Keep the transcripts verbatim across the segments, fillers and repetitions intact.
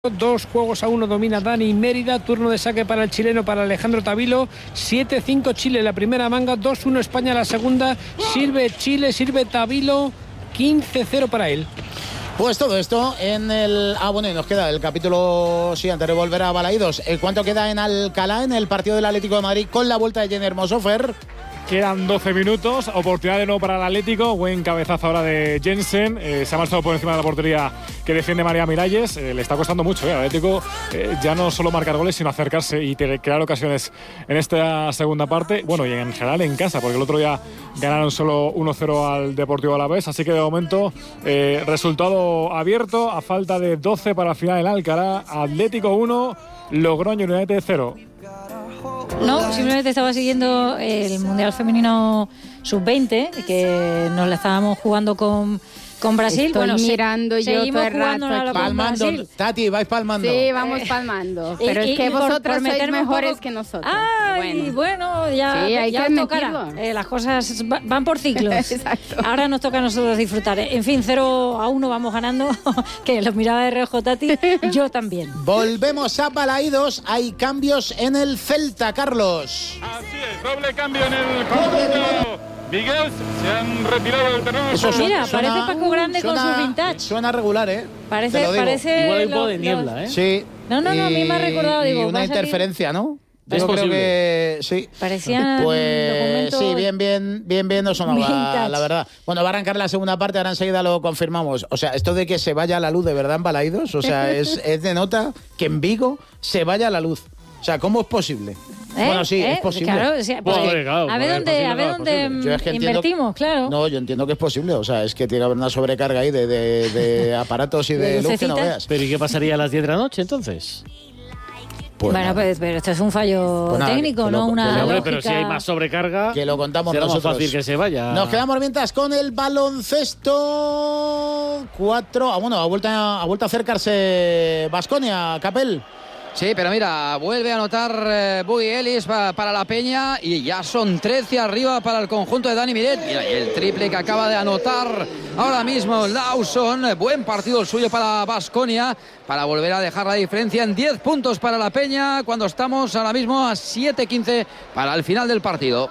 Dos juegos a uno domina Dani Mérida. Turno de saque para el chileno, para Alejandro Tavilo. siete cinco Chile la primera manga, dos uno España la segunda. Sirve Chile, sirve Tavilo, quince cero para él. Pues todo esto en el... Ah, bueno, y nos queda el capítulo siguiente, de volver a Balaídos. ¿Cuánto queda en Alcalá, en el partido del Atlético de Madrid, con la vuelta de Jenny Hermoso, Fer? Quedan doce minutos, oportunidad de nuevo para el Atlético, buen cabezazo ahora de Jensen, eh, se ha marchado por encima de la portería que defiende María Miralles, eh, le está costando mucho eh, al Atlético eh, ya no solo marcar goles sino acercarse y crear ocasiones en esta segunda parte, bueno, y en general en casa, porque el otro día ganaron solo uno cero al Deportivo Alavés, así que de momento eh, resultado abierto a falta de doce para el final del Alcalá. Atlético uno, Logroño United cero. No, simplemente estaba siguiendo el Mundial Femenino sub veinte, que nos la estábamos jugando con, con Brasil. Estoy bueno, mirando se, yo seguimos todo el rato jugando palmando. Brasil. Tati, vais palmando. Sí, vamos palmando. Eh, pero y, es que y por, vosotros por sois mejores poco... que nosotros. Ay, bueno, bueno ya, sí, hay ya que os tocará. Eh, las cosas van por ciclos. Exacto. Ahora nos toca a nosotros disfrutar. En fin, cero a uno vamos ganando, que los miraba de reojo Tati, yo también. Volvemos a Balaídos. Hay cambios en el Celta, Carlos. Así es, doble cambio en el conjunto. Miguel, se han retirado del terreno. Eso Mira, suena, parece Paco Grande suena, con su vintage. Suena regular, ¿eh? Parece, parece igual hay un lo, poco de niebla, lo... ¿eh? Sí. No, no, no, a mí me ha recordado, digo, y va una a salir... interferencia, ¿no? Es Yo creo posible. que sí. Parecían pues documentos... sí, bien, bien, bien, bien no sonaba, Vintage. la verdad. Bueno, va a arrancar la segunda parte, ahora enseguida lo confirmamos. O sea, esto de que se vaya la luz de verdad en Balaídos, o sea, es, es de nota que en Vigo se vaya la luz. O sea, ¿cómo es posible? ¿Eh? Bueno, sí, ¿Eh? es posible. Claro, o sea, pues, Joder, claro, a ver joder, dónde, posible, a ver no, dónde posible. Yo es que entiendo- invertimos, claro. No, yo entiendo que es posible. O sea, es que tiene que haber una sobrecarga ahí de, de, de aparatos y de, De luz que no lucecitas. veas. Pero ¿y qué pasaría a las diez de la noche entonces? Pues bueno, nada, pues, pero esto es un fallo Pues nada, técnico, que lo- no que una lo- Hombre, lógica. pero si hay más sobrecarga, que lo contamos será más nosotros. fácil que se vaya. Nos quedamos mientras con el baloncesto. Cuatro. Ah, bueno, ha vuelto a, ha vuelto a acercarse Baskonia, Capel. Sí, pero mira, vuelve a anotar eh, Bui Ellis pa, para la Peña y ya son trece arriba para el conjunto de Dani Miret. Mira, y el triple que acaba de anotar ahora mismo Lawson. Buen partido el suyo para Baskonia, para volver a dejar la diferencia en diez puntos para la Peña, cuando estamos ahora mismo a siete quince para el final del partido.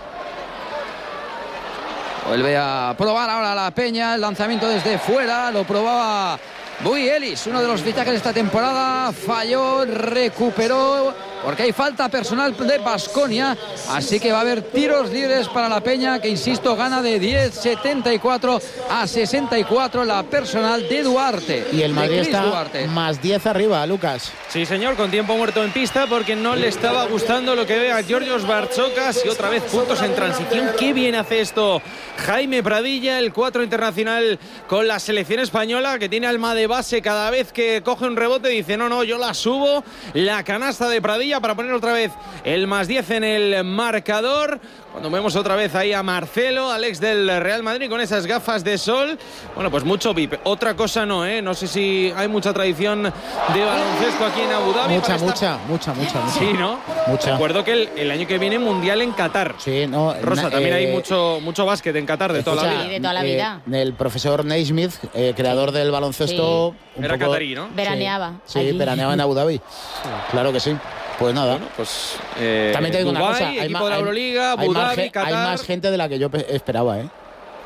Vuelve a probar ahora la Peña, el lanzamiento desde fuera, lo probaba Bui Ellis, uno de los fichajes de esta temporada, falló, recuperó, porque hay falta personal de Baskonia, así que va a haber tiros libres para la Peña, que insisto, gana de diez setenta y cuatro a sesenta y cuatro la personal de Duarte. Y el de Madrid Chris está Duarte. más diez arriba, Lucas. Sí, señor, con tiempo muerto en pista porque no le estaba gustando lo que ve a Georgios Barchokas y otra vez puntos en transición. Qué bien hace esto Jaime Pradilla, el cuatro internacional con la selección española, que tiene alma de base. Cada vez que coge un rebote dice no, no, yo la subo. La canasta de Pradilla para poner otra vez el más diez en el marcador. Cuando vemos otra vez ahí a Marcelo, al ex del Real Madrid, con esas gafas de sol. Bueno, pues mucho V I P. Otra cosa no, ¿eh? No sé si hay mucha tradición de baloncesto aquí en Abu Dhabi. Mucha, para esta- mucha, mucha, mucha, mucha. Sí, ¿no? Mucha. Recuerdo que el, el año que viene Mundial en Qatar. Sí, no. Rosa, na- también eh, hay mucho, mucho básquet en Qatar de toda la escucha, vida. de toda la eh, vida. el profesor Naismith, eh, creador del baloncesto. un Era poco- catarí, ¿no? Veraneaba. Sí, allí. veraneaba en Abu Dhabi. Claro que sí. Pues nada. Bueno, pues eh, También te digo Dubái, una cosa. Hay, equipo ma- de la hay- Euroliga, hay Abu más Dhabi, ge- Qatar. hay más gente de la que yo pe- esperaba, ¿eh?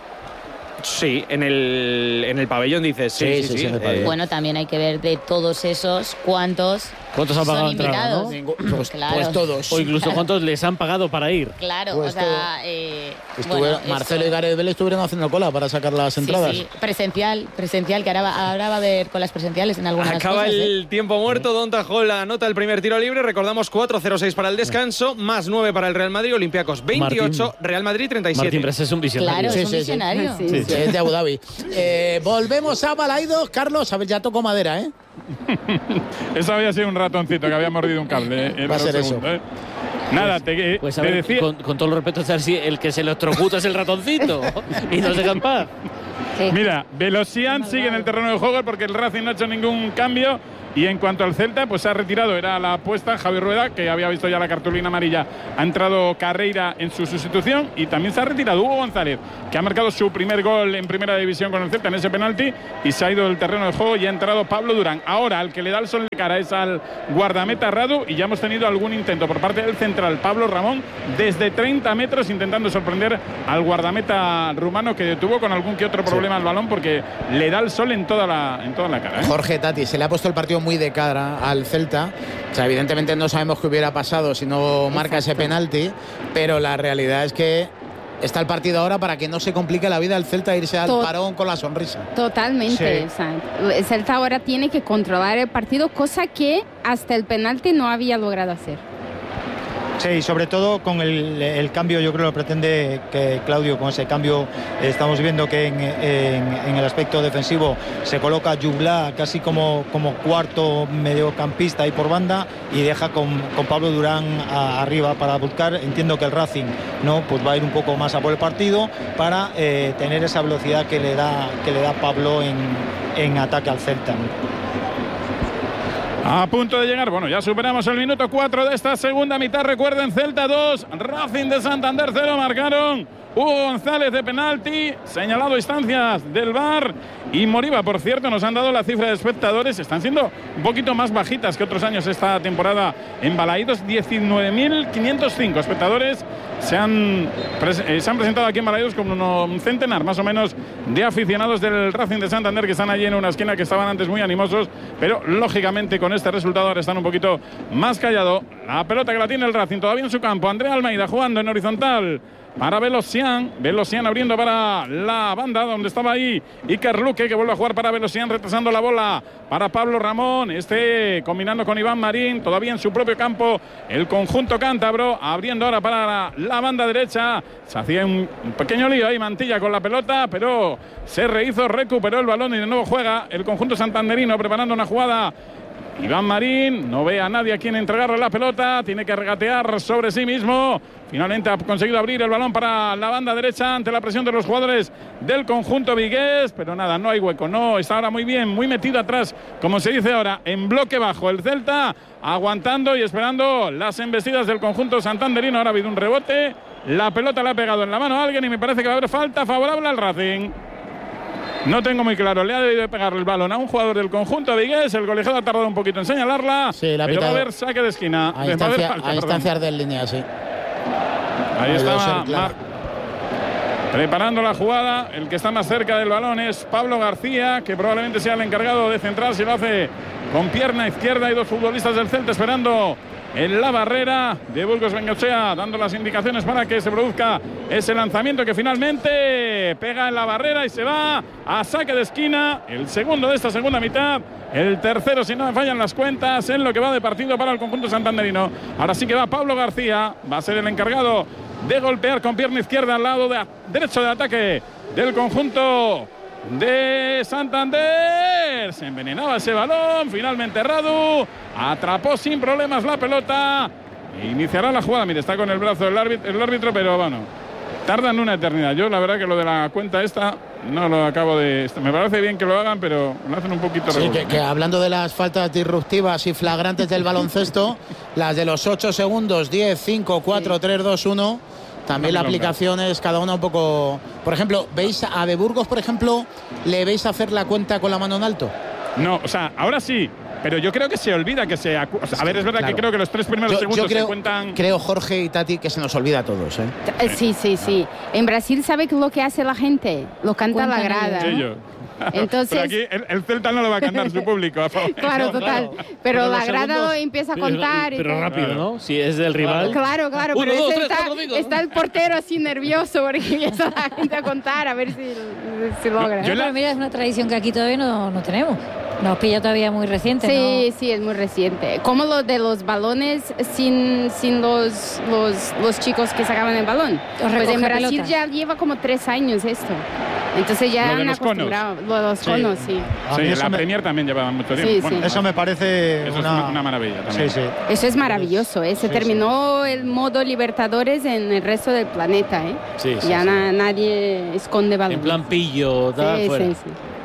Sí, en el, en el pabellón dices. Sí, Sí, sí, sí, sí. sí, en el eh, pabellón. Bueno, también hay que ver de todos esos cuántos ¿Cuántos han pagado son entrada, invitados. no? Ningún- pues, Claro. pues todos. O incluso cuántos les han pagado para ir. Claro, Pues o sea, eh, Estuvieron- bueno, Marcelo esto- y Gareth Bale estuvieron haciendo cola para sacar las Sí, entradas. sí, presencial, presencial, que ahora va, ahora va a haber con las presenciales en algunas Acaba cosas, el ¿eh? tiempo muerto. Don Tajol anota el primer tiro libre. Recordamos cuatro cero seis para el descanso, más nueve para el Real Madrid. Olympiacos veintiocho, Martín. Real Madrid treinta y siete. Martín Bres es un visionario. Claro, Sí, es un sí, sí. visionario. Sí, sí, es de Abu Dhabi. Eh, volvemos a Balaídos. Carlos, a ver, ya tocó madera, ¿eh? Eso había sido un ratoncito que había mordido un cable. eh, en Va a un ser segundo, ¿eh? Nada, te, eh, Pues a te ver, decía... con, con todo el respeto, a si el que se electrocuta es el ratoncito y no se paz. Sí. Mira, Velocian sigue en el terreno de juego porque el Racing no ha hecho ningún cambio. Y en cuanto al Celta, pues se ha retirado, era la apuesta Javi Rueda, que había visto ya la cartulina amarilla, ha entrado Carreira en su sustitución y también se ha retirado Hugo González, que ha marcado su primer gol en primera división con el Celta en ese penalti y se ha ido del terreno de juego y ha entrado Pablo Durán. Ahora, al que le da el sol de cara es al guardameta Radu y ya hemos tenido algún intento por parte del central Pablo Ramón desde treinta metros intentando sorprender al guardameta rumano, que detuvo con algún que otro problema sí. al balón porque le da el sol en toda la, en toda la cara. ¿eh? Jorge, Tati, se le ha puesto el partido muy de cara al Celta. O sea, evidentemente no sabemos qué hubiera pasado si no marca Exacto. ese penalti, pero la realidad es que está el partido ahora para que no se complique la vida al Celta irse al Tot parón con la sonrisa. Totalmente. Sí. O sea, el Celta ahora tiene que controlar el partido, cosa que hasta el penalti no había logrado hacer. Sí, sobre todo con el, el cambio, yo creo que lo pretende que Claudio, con ese cambio estamos viendo que en, en, en el aspecto defensivo se coloca Jugla casi como, como cuarto mediocampista ahí por banda y deja con, con Pablo Durán a, arriba para buscar, entiendo que el Racing no pues va a ir un poco más a por el partido para eh, tener esa velocidad que le da, que le da Pablo en, en ataque al Celta. A punto de llegar, bueno, ya superamos el minuto cuatro de esta segunda mitad. Recuerden, Celta dos, Racing de Santander cero, marcaron Hugo González de penalti, señalado a instancias del V A R, y Moriba, por cierto, nos han dado la cifra de espectadores, están siendo un poquito más bajitas que otros años esta temporada en Balaídos, diecinueve mil quinientos cinco espectadores se han, eh, se han presentado aquí en Balaídos con un centenar más o menos de aficionados del Racing de Santander que están allí en una esquina, que estaban antes muy animosos, pero lógicamente con este resultado ahora están un poquito más callados. La pelota que la tiene el Racing todavía en su campo, André Almeida jugando en horizontal para Velocian, Velocian abriendo para la banda donde estaba ahí Iker Luque, que vuelve a jugar para Velocian, retrasando la bola para Pablo Ramón, este combinando con Iván Marín, todavía en su propio campo el conjunto cántabro, abriendo ahora para la, la banda derecha, se hacía un, un pequeño lío ahí Mantilla con la pelota, pero se rehizo, recuperó el balón y de nuevo juega el conjunto santanderino preparando una jugada. Iván Marín no ve a nadie a quien entregarle la pelota, tiene que regatear sobre sí mismo. Finalmente ha conseguido abrir el balón para la banda derecha ante la presión de los jugadores del conjunto vigués, pero nada, no hay hueco, no, está ahora muy bien, muy metido atrás, como se dice ahora, en bloque bajo el Celta, aguantando y esperando las embestidas del conjunto santanderino. Ahora ha habido un rebote, la pelota le ha pegado en la mano a alguien y me parece que va a haber falta favorable al Racing. No tengo muy claro, le ha debido pegarle el balón a un jugador del conjunto vigués, el colegiado ha tardado un poquito en señalarla, sí, la pero va a haber saque de esquina. A, instancia, falta, a instancias de línea, sí. Ahí está Mar preparando la jugada, el que está más cerca del balón es Pablo García, que probablemente sea el encargado de centrar, si lo hace con pierna izquierda. Hay dos futbolistas del Celta esperando en la barrera de Burgos Bengochea, dando las indicaciones para que se produzca ese lanzamiento que finalmente pega en la barrera y se va a saque de esquina. El segundo de esta segunda mitad, el tercero si no me fallan las cuentas en lo que va de partido para el conjunto santanderino. Ahora sí que va Pablo García, va a ser el encargado de golpear con pierna izquierda al lado de, derecho de ataque del conjunto de Santander. Se envenenaba ese balón, finalmente Radu atrapó sin problemas la pelota e iniciará la jugada. Mire, está con el brazo el árbitro, el árbitro, pero bueno, tardan una eternidad. Yo la verdad que lo de la cuenta esta no lo acabo de... Me parece bien que lo hagan, pero lo hacen un poquito... Sí, que, que hablando de las faltas disruptivas y flagrantes del baloncesto, las de los ocho segundos, diez, cinco, cuatro, tres, dos, uno... También la aplicación es cada una un poco... Por ejemplo, ¿veis a De Burgos, por ejemplo, le veis hacer la cuenta con la mano en alto? No, o sea, ahora sí, pero yo creo que se olvida que se... Acu- o sea, a ver, es verdad claro. que creo que los tres primeros yo, segundos yo creo, se cuentan... Creo, Jorge y Tati, que se nos olvida a todos, ¿eh? Sí, sí, sí. En Brasil, ¿sabe lo que hace la gente? Lo canta la grada. Sí, yo. Entonces, pero aquí el, el Celta no lo va a cantar su público a favor. Claro, total. Pero, pero la grada segundos, empieza a contar. Pero, pero rápido, ¿no? Si es del rival. Claro, claro. Uno, pero dos, tres, está, cuatro, cinco, ¿no? está el portero así nervioso porque empieza la gente a contar a ver si, si logra. No, yo la... Pero mira, es una tradición que aquí todavía no, no tenemos. Nos pilla todavía muy reciente, sí, ¿no? Sí, es muy reciente. Como lo de los balones sin, sin los, los, los chicos que sacaban el balón. Pues en Brasil pelota. Ya lleva como tres años esto. Entonces ya han acostumbrado. Lo de los conos, sí. Sí, sí la me... Premier también llevaba mucho tiempo. Sí, bueno, sí. Eso me parece eso una... es una maravilla también. Sí, sí. Eso es maravilloso, ¿eh? Se sí, terminó sí. el modo Libertadores en el resto del planeta, ¿eh? Sí, sí, ya sí. Na, nadie esconde balones. En plan pillo, tal, sí, fuera. Sí, sí.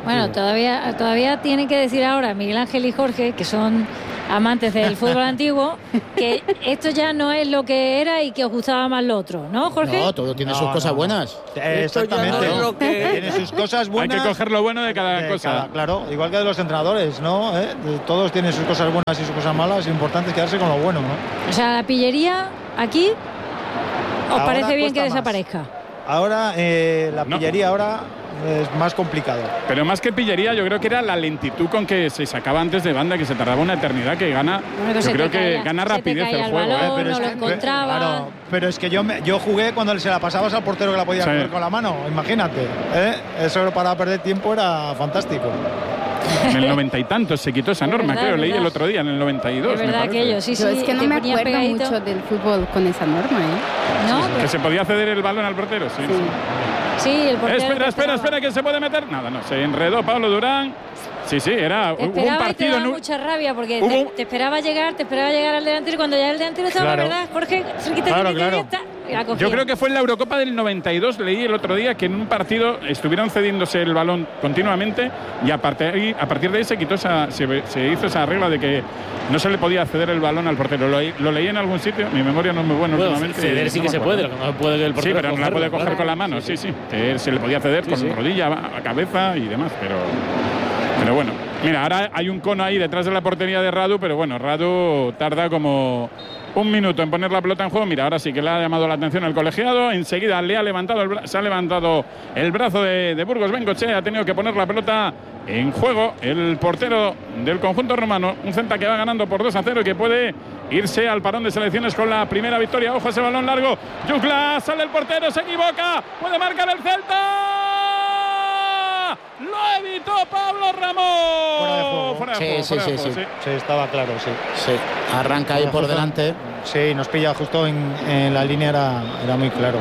Bueno, todavía, todavía tienen que decir ahora Miguel Ángel y Jorge, que son amantes del fútbol antiguo, que esto ya no es lo que era y que os gustaba más lo otro, ¿no, Jorge? No, todo tiene no, sus cosas no. buenas. Exactamente. No es lo que... Tiene sus cosas buenas. Hay que coger lo bueno de cada de cosa. Cada, claro, igual que de los entrenadores, ¿no? ¿Eh? Todos tienen sus cosas buenas y sus cosas malas. Lo importante es quedarse con lo bueno, ¿no? O sea, la pillería aquí, ¿os Ahora parece bien que cuesta más. desaparezca? Ahora, eh, la No. pillería ahora es más complicado. Pero más que pillería, yo creo que era la lentitud con que se sacaba antes de banda, que se tardaba una eternidad, que gana. Bueno, yo se creo te que caía- gana se te rapidez caía el el juego. balón, ¿eh? Pero no es lo que- encontraba. Claro, pero es que yo, me- yo jugué cuando se la pasabas al portero que la podía Sí. coger con la mano, imagínate. ¿eh? Eso para perder tiempo era fantástico. En el noventa y tantos se quitó esa Es norma, verdad, creo, es leí verdad. el otro día, en el noventa y dos. Es me verdad parece. aquello, sí, sí. Yo es que no te me ponían acuerdo pegadito. mucho del fútbol con esa norma, ¿eh? No, Que pero- se podía ceder el balón al portero, sí. Sí. sí, el portero. Espera, te espera, esperaba. espera, que se puede meter. Nada, no, se enredó Pablo Durán. Sí, sí, era Te hubo un esperaba y te partido daba en un- mucha rabia porque Hubo te, un- te esperaba llegar, te esperaba llegar al delantero y cuando ya el delantero estaba, Claro. ¿verdad? Jorge, cerquita, Claro, cerquita, claro. cerquita, y la cogía. Yo creo que fue en la Eurocopa del noventa y dos, leí el otro día que en un partido estuvieron cediéndose el balón continuamente y a partir, a partir de ahí se quitó esa, se, se hizo esa regla de que no se le podía ceder el balón al portero. Lo, lo leí en algún sitio, mi memoria no es muy buena Bueno, últimamente. ceder y sí no que me se acuerdo. puede, lo que no puede el Sí, portero pero no la puede cogerlo, coger claro. con la mano, sí, sí. Que se le podía ceder Sí, con sí. rodilla, a cabeza y demás, pero, pero bueno. Mira, ahora hay un cono ahí detrás de la portería de Radu, pero bueno, Radu tarda como un minuto en poner la pelota en juego. Mira, ahora sí que le ha llamado la atención el colegiado. Enseguida le ha levantado el bra- se ha levantado el brazo de, de Burgos Bengoche. Ha tenido que poner la pelota en juego el portero del conjunto romano. Un Celta que va ganando por dos a cero y que puede irse al parón de selecciones con la primera victoria. Ojo a ese balón largo. Yukla, sale el portero, se equivoca. Puede marcar el Celta. Lo evitó Pablo Ramón. Fuera de juego. Fuera de Sí, juego, sí, fuera de sí, juego, sí. Sí, estaba claro, sí. Sí, arranca ahí Bueno, por justo- delante. Sí, nos pilla justo en, en la línea, era, era muy claro.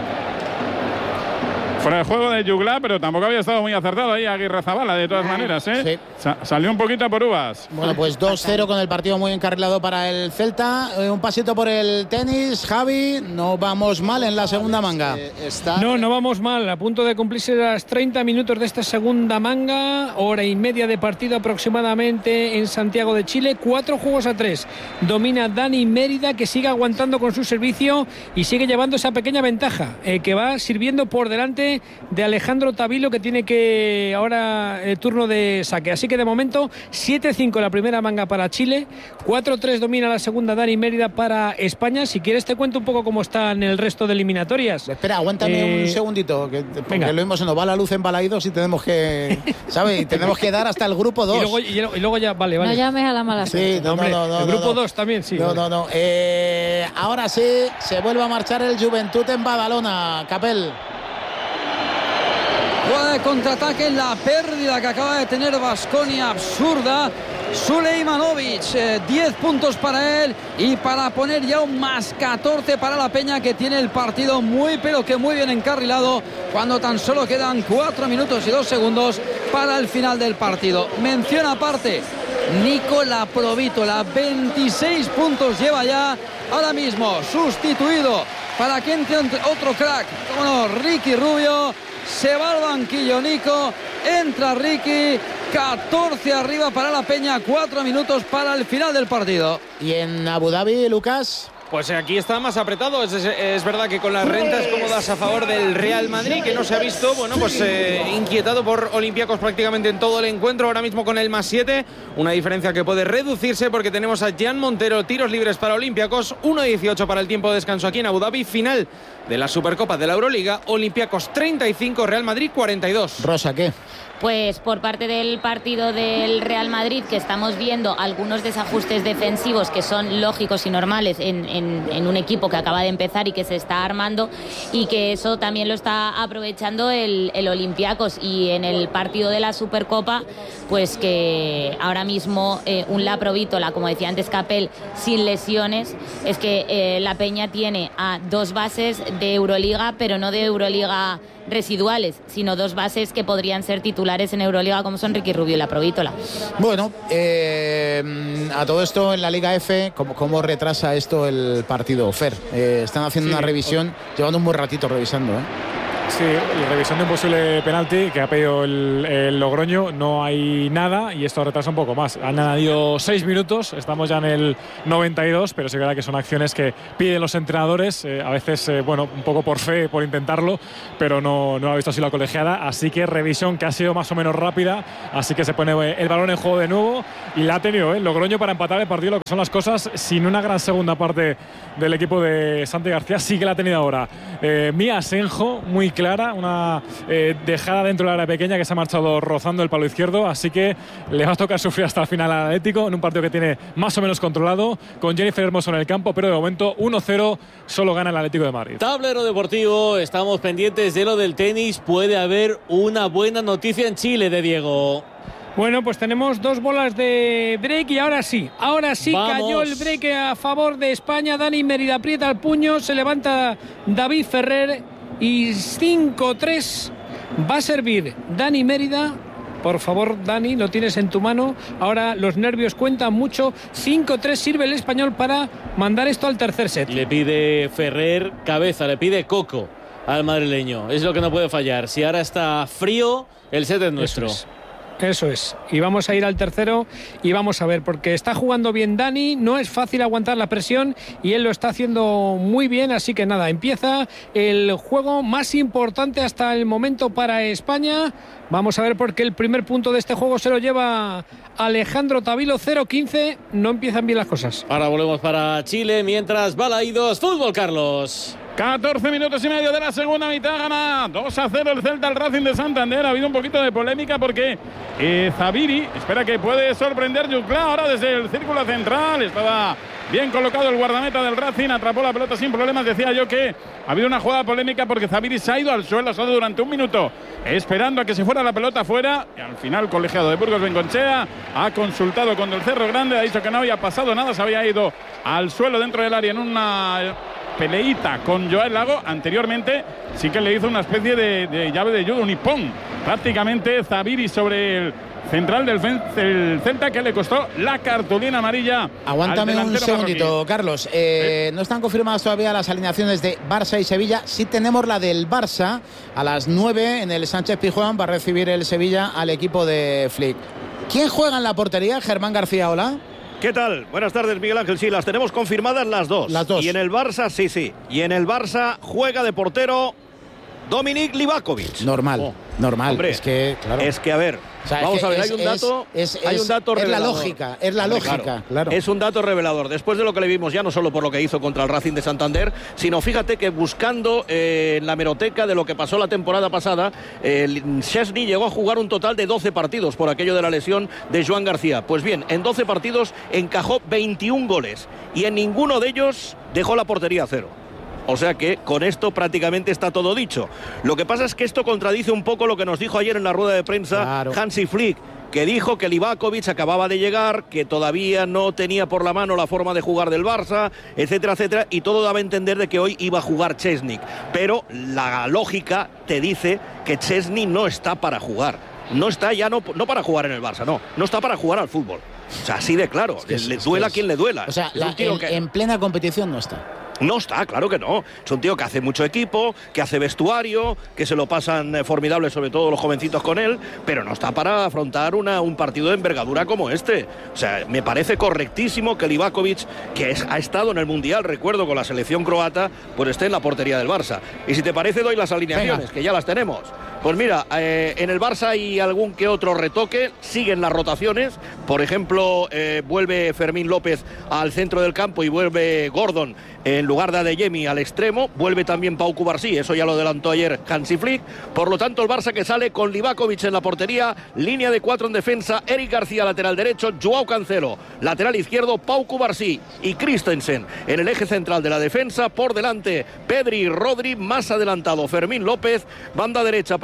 Fuera de juego de Yugla, pero tampoco había estado muy acertado ahí Aguirre Zabala, de todas maneras, ¿eh? Sí. Sa- salió un poquito por uvas. Bueno, pues dos cero con el partido muy encarrilado para el Celta. Eh, un pasito por el tenis, Javi. No vamos mal en la segunda manga. No, no vamos mal. A punto de cumplirse los treinta minutos de esta segunda manga. Hora y media de partido aproximadamente en Santiago de Chile. Cuatro juegos a tres. Domina Dani Mérida, que sigue aguantando con su servicio y sigue llevando esa pequeña ventaja, eh, que va sirviendo por delante de Alejandro Tavilo, que tiene que ahora el turno de saque. Así que de momento siete cinco la primera manga para Chile. cuatro tres domina la segunda Dani Mérida para España. Si quieres te cuento un poco cómo están el resto de eliminatorias. Espera, aguántame Eh, un segundito, que, porque venga. lo mismo se nos va la luz en Balaídos y tenemos que, ¿sabes? Y tenemos que dar hasta el grupo dos. Y luego, y luego- y luego ya, vale, vale. No llames a la mala suerte. Sí, no, Hombre, no, no, el no, grupo no. dos también, sí. No, vale. no, no. Eh, ahora sí, se vuelve a marchar el Juventud en Badalona, Capel. Jugada de contraataque, la pérdida que acaba de tener Baskonia absurda. Sulejmanovic, eh, diez puntos para él y para poner ya un más catorce para la Peña, que tiene el partido muy pero que muy bien encarrilado cuando tan solo quedan cuatro minutos y dos segundos para el final del partido. Mención aparte, Nicola Provítola, veintiséis puntos lleva ya ahora mismo, sustituido para que entre otro crack, como no, Ricky Rubio. Se va al banquillo Nico, entra Ricky, catorce arriba para la Peña, cuatro minutos para el final del partido. Y en Abu Dhabi, Lucas. Pues aquí está más apretado. Es, es- es verdad que con las rentas cómodas a favor del Real Madrid, que no se ha visto, bueno, pues eh, inquietado por Olympiacos prácticamente en todo el encuentro. Ahora mismo con el más siete, una diferencia que puede reducirse porque tenemos a Jan Montero, tiros libres para Olympiacos, uno dieciocho para el tiempo de descanso aquí en Abu Dhabi, final de la Supercopa de la Euroliga. Olympiacos treinta y cinco, Real Madrid cuarenta y dos. Rosa, ¿qué? Pues por parte del partido del Real Madrid, que estamos viendo algunos desajustes defensivos que son lógicos y normales en, en- en un equipo que acaba de empezar y que se está armando, y que eso también lo está aprovechando el, el Olympiacos. Y en el partido de la Supercopa, pues que ahora mismo eh, un Laprovítola, como decía antes Capel, sin lesiones, es que eh, la Peña tiene a dos bases de Euroliga, pero no de Euroliga residuales, sino dos bases que podrían ser titulares en Euroliga, como son Ricky Rubio y la Provítola. Bueno, eh, a todo esto en la Liga F, ¿cómo, cómo retrasa esto el partido, Fer? Eh, están haciendo Sí, una revisión, llevando un buen ratito revisando, ¿eh? Sí, y revisión de un posible penalti que ha pedido el, el Logroño, no hay nada y esto retrasa un poco más. Han añadido seis minutos, estamos ya en el noventa y dos, pero sí que verdad que son acciones que piden los entrenadores, eh, a veces, eh, bueno, un poco por fe, por intentarlo, pero no, no ha visto así la colegiada, así que revisión que ha sido más o menos rápida, así que se pone el balón en juego de nuevo y la ha tenido, ¿eh? Logroño para empatar el partido, lo que son las cosas, sin una gran segunda parte del equipo de Santi García, sí que la ha tenido ahora. Eh, Mía Asenjo, muy clara, una eh, dejada dentro del área pequeña que se ha marchado rozando el palo izquierdo, así que le va a tocar sufrir hasta el final al Atlético en un partido que tiene más o menos controlado, con Jennifer Hermoso en el campo, pero de momento uno cero solo gana el Atlético de Madrid. Tablero deportivo, estamos pendientes de lo del tenis, puede haber una buena noticia en Chile de Diego. Bueno, pues tenemos dos bolas de break y ahora sí, ahora sí Vamos. Cayó el break a favor de España. Dani Mérida aprieta el puño, se levanta David Ferrer y cinco tres va a servir Dani Mérida. Por favor, Dani, lo tienes en tu mano. Ahora los nervios cuentan mucho. cinco tres sirve el español para mandar esto al tercer set. Le pide Ferrer cabeza, le pide coco al madrileño. Es lo que no puede fallar. Si ahora está frío, el set es nuestro. Eso es. Eso es, y vamos a ir al tercero y vamos a ver, porque está jugando bien Dani, no es fácil aguantar la presión y él lo está haciendo muy bien, así que nada, empieza el juego más importante hasta el momento para España. Vamos a ver, porque el primer punto de este juego se lo lleva Alejandro Tavilo, cero quince, no empiezan bien las cosas. Ahora volvemos para Chile, mientras Balaídos, fútbol, Carlos. catorce minutos y medio de la segunda mitad, gana dos a cero el Celta al Racing de Santander. Ha habido un poquito de polémica porque eh, Zaviri espera que puede sorprender Juclá ahora desde el círculo central. Estaba bien colocado el guardameta del Racing, atrapó la pelota sin problemas. Decía yo que ha habido una jugada polémica porque Zaviri se ha ido al suelo, ha estado durante un minuto esperando a que se fuera la pelota fuera. Y al final, colegiado de Burgos Bengochea ha consultado con el Cerro Grande, ha dicho que no había pasado nada, se había ido al suelo dentro del área en una peleita con Joel Lago. Anteriormente sí que le hizo una especie de, de llave de judo, un hipón prácticamente Zaviri sobre el central del, del Celta, que le costó la cartulina amarilla. Aguántame un segundito, marroquí. Carlos. Eh, ¿Sí? No están confirmadas todavía las alineaciones de Barça y Sevilla. Sí tenemos la del Barça. A las nueve en el Sánchez Pizjuán va a recibir el Sevilla al equipo de Flick. ¿Quién juega en la portería? Germán García, hola. ¿Qué tal? Buenas tardes, Miguel Ángel. Sí, las tenemos confirmadas las dos. Las dos. Y en el Barça, sí, sí. Y en el Barça juega de portero Dominik Livakovic. Normal, oh. normal. Hombre, es que, claro. es que a ver, o sea, vamos es que a ver, es, hay un dato, es, es, hay un dato es revelador. la lógica, es la lógica, claro, claro. Es un dato revelador. Después de lo que le vimos ya, no solo por lo que hizo contra el Racing de Santander, sino fíjate que buscando eh, en la hemeroteca de lo que pasó la temporada pasada, eh, Szczesny llegó a jugar un total de doce partidos por aquello de la lesión de Joan García. Pues bien, en doce partidos encajó veintiún goles y en ninguno de ellos dejó la portería a cero. O sea que con esto prácticamente está todo dicho. Lo que pasa es que esto contradice un poco lo que nos dijo ayer en la rueda de prensa claro. Hansi Flick, que dijo que Livakovic acababa de llegar, que todavía no tenía por la mano la forma de jugar del Barça, etcétera, etcétera, y todo daba a entender de que hoy iba a jugar Szczesny. Pero la lógica te dice que Szczesny no está para jugar. No está ya no, no para jugar en el Barça, no. No está para jugar al fútbol. O sea, así de claro. Es que es, le duela es, quien le duela. O sea, la, en, que... en plena competición no está. No está, claro que no. Es un tío que hace mucho equipo, que hace vestuario, que se lo pasan eh, formidable, sobre todo los jovencitos con él, pero no está para afrontar una, un partido de envergadura como este. O sea, me parece correctísimo que Livakovic, que es, ha estado en el Mundial, recuerdo, con la selección croata, pues esté en la portería del Barça. Y si te parece, doy las alineaciones, Venga. que ya las tenemos. Pues mira, eh, en el Barça hay algún que otro retoque, siguen las rotaciones. Por ejemplo, eh, vuelve Fermín López al centro del campo y vuelve Gordon en lugar de Adeyemi al extremo. Vuelve también Pau Cubarsí, eso ya lo adelantó ayer Hansi Flick. Por lo tanto, el Barça que sale con Livakovic en la portería, línea de cuatro en defensa, Eric García lateral derecho, Joao Cancelo lateral izquierdo, Pau Cubarsí y Christensen en el eje central de la defensa. Por delante, Pedri y Rodri, más adelantado Fermín López, banda derecha para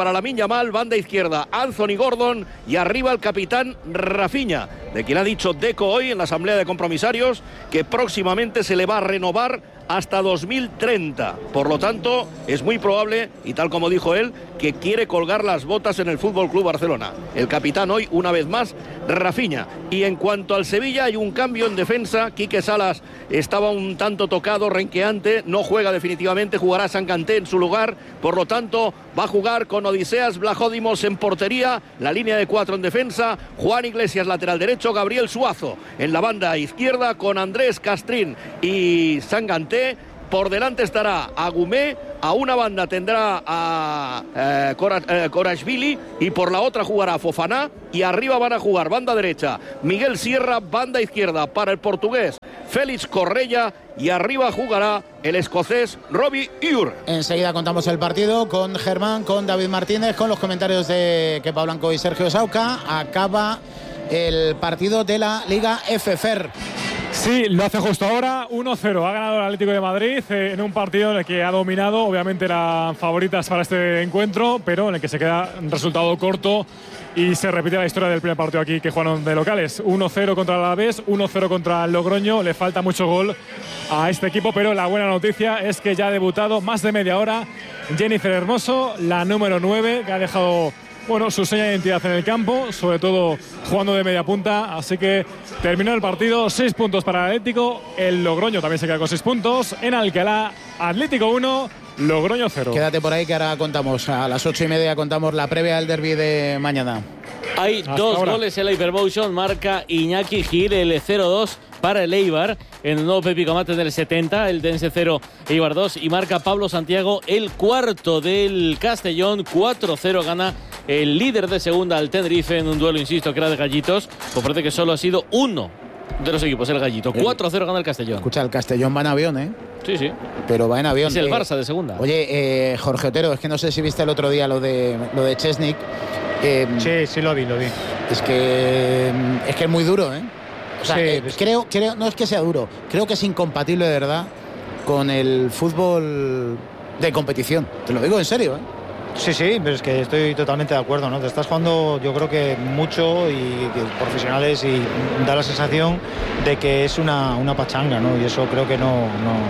para Lamine Yamal, banda izquierda Anthony Gordon y arriba el capitán Rafinha, de quien ha dicho Deco hoy en la asamblea de compromisarios que próximamente se le va a renovar hasta dos mil treinta. Por lo tanto, es muy probable, y tal como dijo él, que quiere colgar las botas en el F C Barcelona. El capitán hoy, una vez más, Rafinha. Y en cuanto al Sevilla, hay un cambio en defensa. Quique Salas estaba un tanto tocado, renqueante, no juega definitivamente, jugará Sanganté en su lugar. Por lo tanto, va a jugar con Odiseas Blajódimos en portería, la línea de cuatro en defensa, Juan Iglesias lateral derecho, Gabriel Suazo en la banda izquierda con Andrés Castrín y Sanganté. Por delante estará Agumé, a una banda tendrá a eh, Korashvili eh, y por la otra jugará Fofaná, y arriba van a jugar banda derecha Miguel Sierra, banda izquierda para el portugués Félix Correia y arriba jugará el escocés Robbie Ure. Enseguida contamos el partido con Germán, con David Martínez, con los comentarios de Kepa Blanco y Sergio Sauca. Acaba el partido de la Liga F F E R. Sí, lo hace justo ahora, uno cero. Ha ganado el Atlético de Madrid eh, en un partido en el que ha dominado. Obviamente eran favoritas para este encuentro, pero en el que se queda un resultado corto y se repite la historia del primer partido aquí que jugaron de locales. uno cero contra el Alavés, uno cero contra el Logroño. Le falta mucho gol a este equipo, pero la buena noticia es que ya ha debutado más de media hora Jennifer Hermoso, la número nueve, que ha dejado... bueno, su seña de identidad en el campo, sobre todo jugando de media punta. Así que terminó el partido, seis puntos para el Atlético. El Logroño también se queda con seis puntos. En Alcalá, Atlético uno, Logroño cero. Quédate por ahí que ahora contamos, a las ocho y media contamos la previa del derbi de mañana. Hay Hasta dos ahora. goles en la Hypermotion, marca Iñaki Gil, el cero dos para el Eibar, en el nuevo Pepico Mate del setenta, el Dense cero, Eibar dos, y marca Pablo Santiago, el cuarto del Castellón, cuatro cero gana el líder de segunda al Tenerife en un duelo, insisto, que era de gallitos, pues parece que solo ha sido uno de los equipos, el gallito. cuatro cero gana el Castellón. Escucha, el Castellón va en avión, ¿eh? Sí, sí. Pero va en avión. Es el eh, Barça de segunda. Oye, eh, Jorge Otero, es que no sé si viste el otro día lo de lo de Chesnik. Eh, sí, sí lo vi, lo vi. Es que es que es muy duro, ¿eh? O sea, sí, eh, es... creo, creo, no es que sea duro, creo que es incompatible de verdad con el fútbol de competición. Te lo digo en serio, ¿eh? Sí, sí, pero es que estoy totalmente de acuerdo, ¿no? Te estás jugando, yo creo que mucho y que profesionales, y da la sensación de que es una, una pachanga, ¿no? Y eso creo que no, no,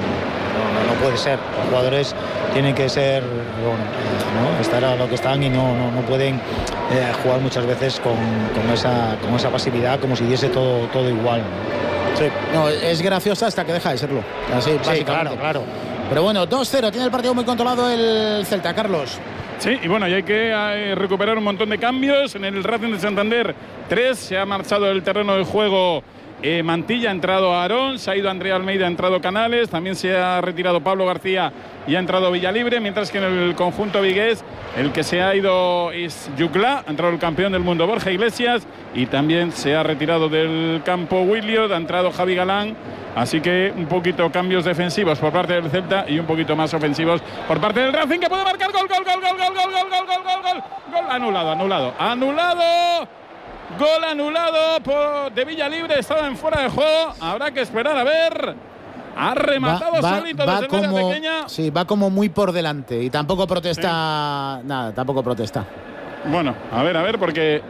no, no puede ser. Los jugadores tienen que ser, bueno, ¿no? estar a lo que están y no, no, no pueden eh, jugar muchas veces con, con, esa, con esa pasividad, como si diese todo, todo igual, ¿no? Sí, no, es graciosa hasta que deja de serlo. Así, sí, claro, claro. Pero bueno, dos cero, tiene el partido muy controlado el Celta, Carlos. Sí, y bueno, y hay que eh, recuperar un montón de cambios. En el Racing de Santander, tres, se ha marchado del terreno de juego eh, Mantilla, ha entrado Aarón, se ha ido Andrea Almeida, ha entrado Canales, también se ha retirado Pablo García y ha entrado Villalibre, mientras que en el conjunto vigués el que se ha ido es Yuclá, ha entrado el campeón del mundo Borja Iglesias, y también se ha retirado del campo Williot, ha entrado Javi Galán. Así que un poquito cambios defensivos por parte del Celta y un poquito más ofensivos por parte del Racing, que puede marcar gol, gol, gol, gol, gol, gol, gol, gol, gol, gol, gol, gol, anulado, anulado, anulado, gol anulado por de Villalibre, estaba en fuera de juego, habrá que esperar a ver. Ha rematado va, va, solito va desde como, el área pequeña. Sí, va como muy por delante y tampoco protesta, sí. nada, tampoco protesta. Bueno, a ver, a ver, porque...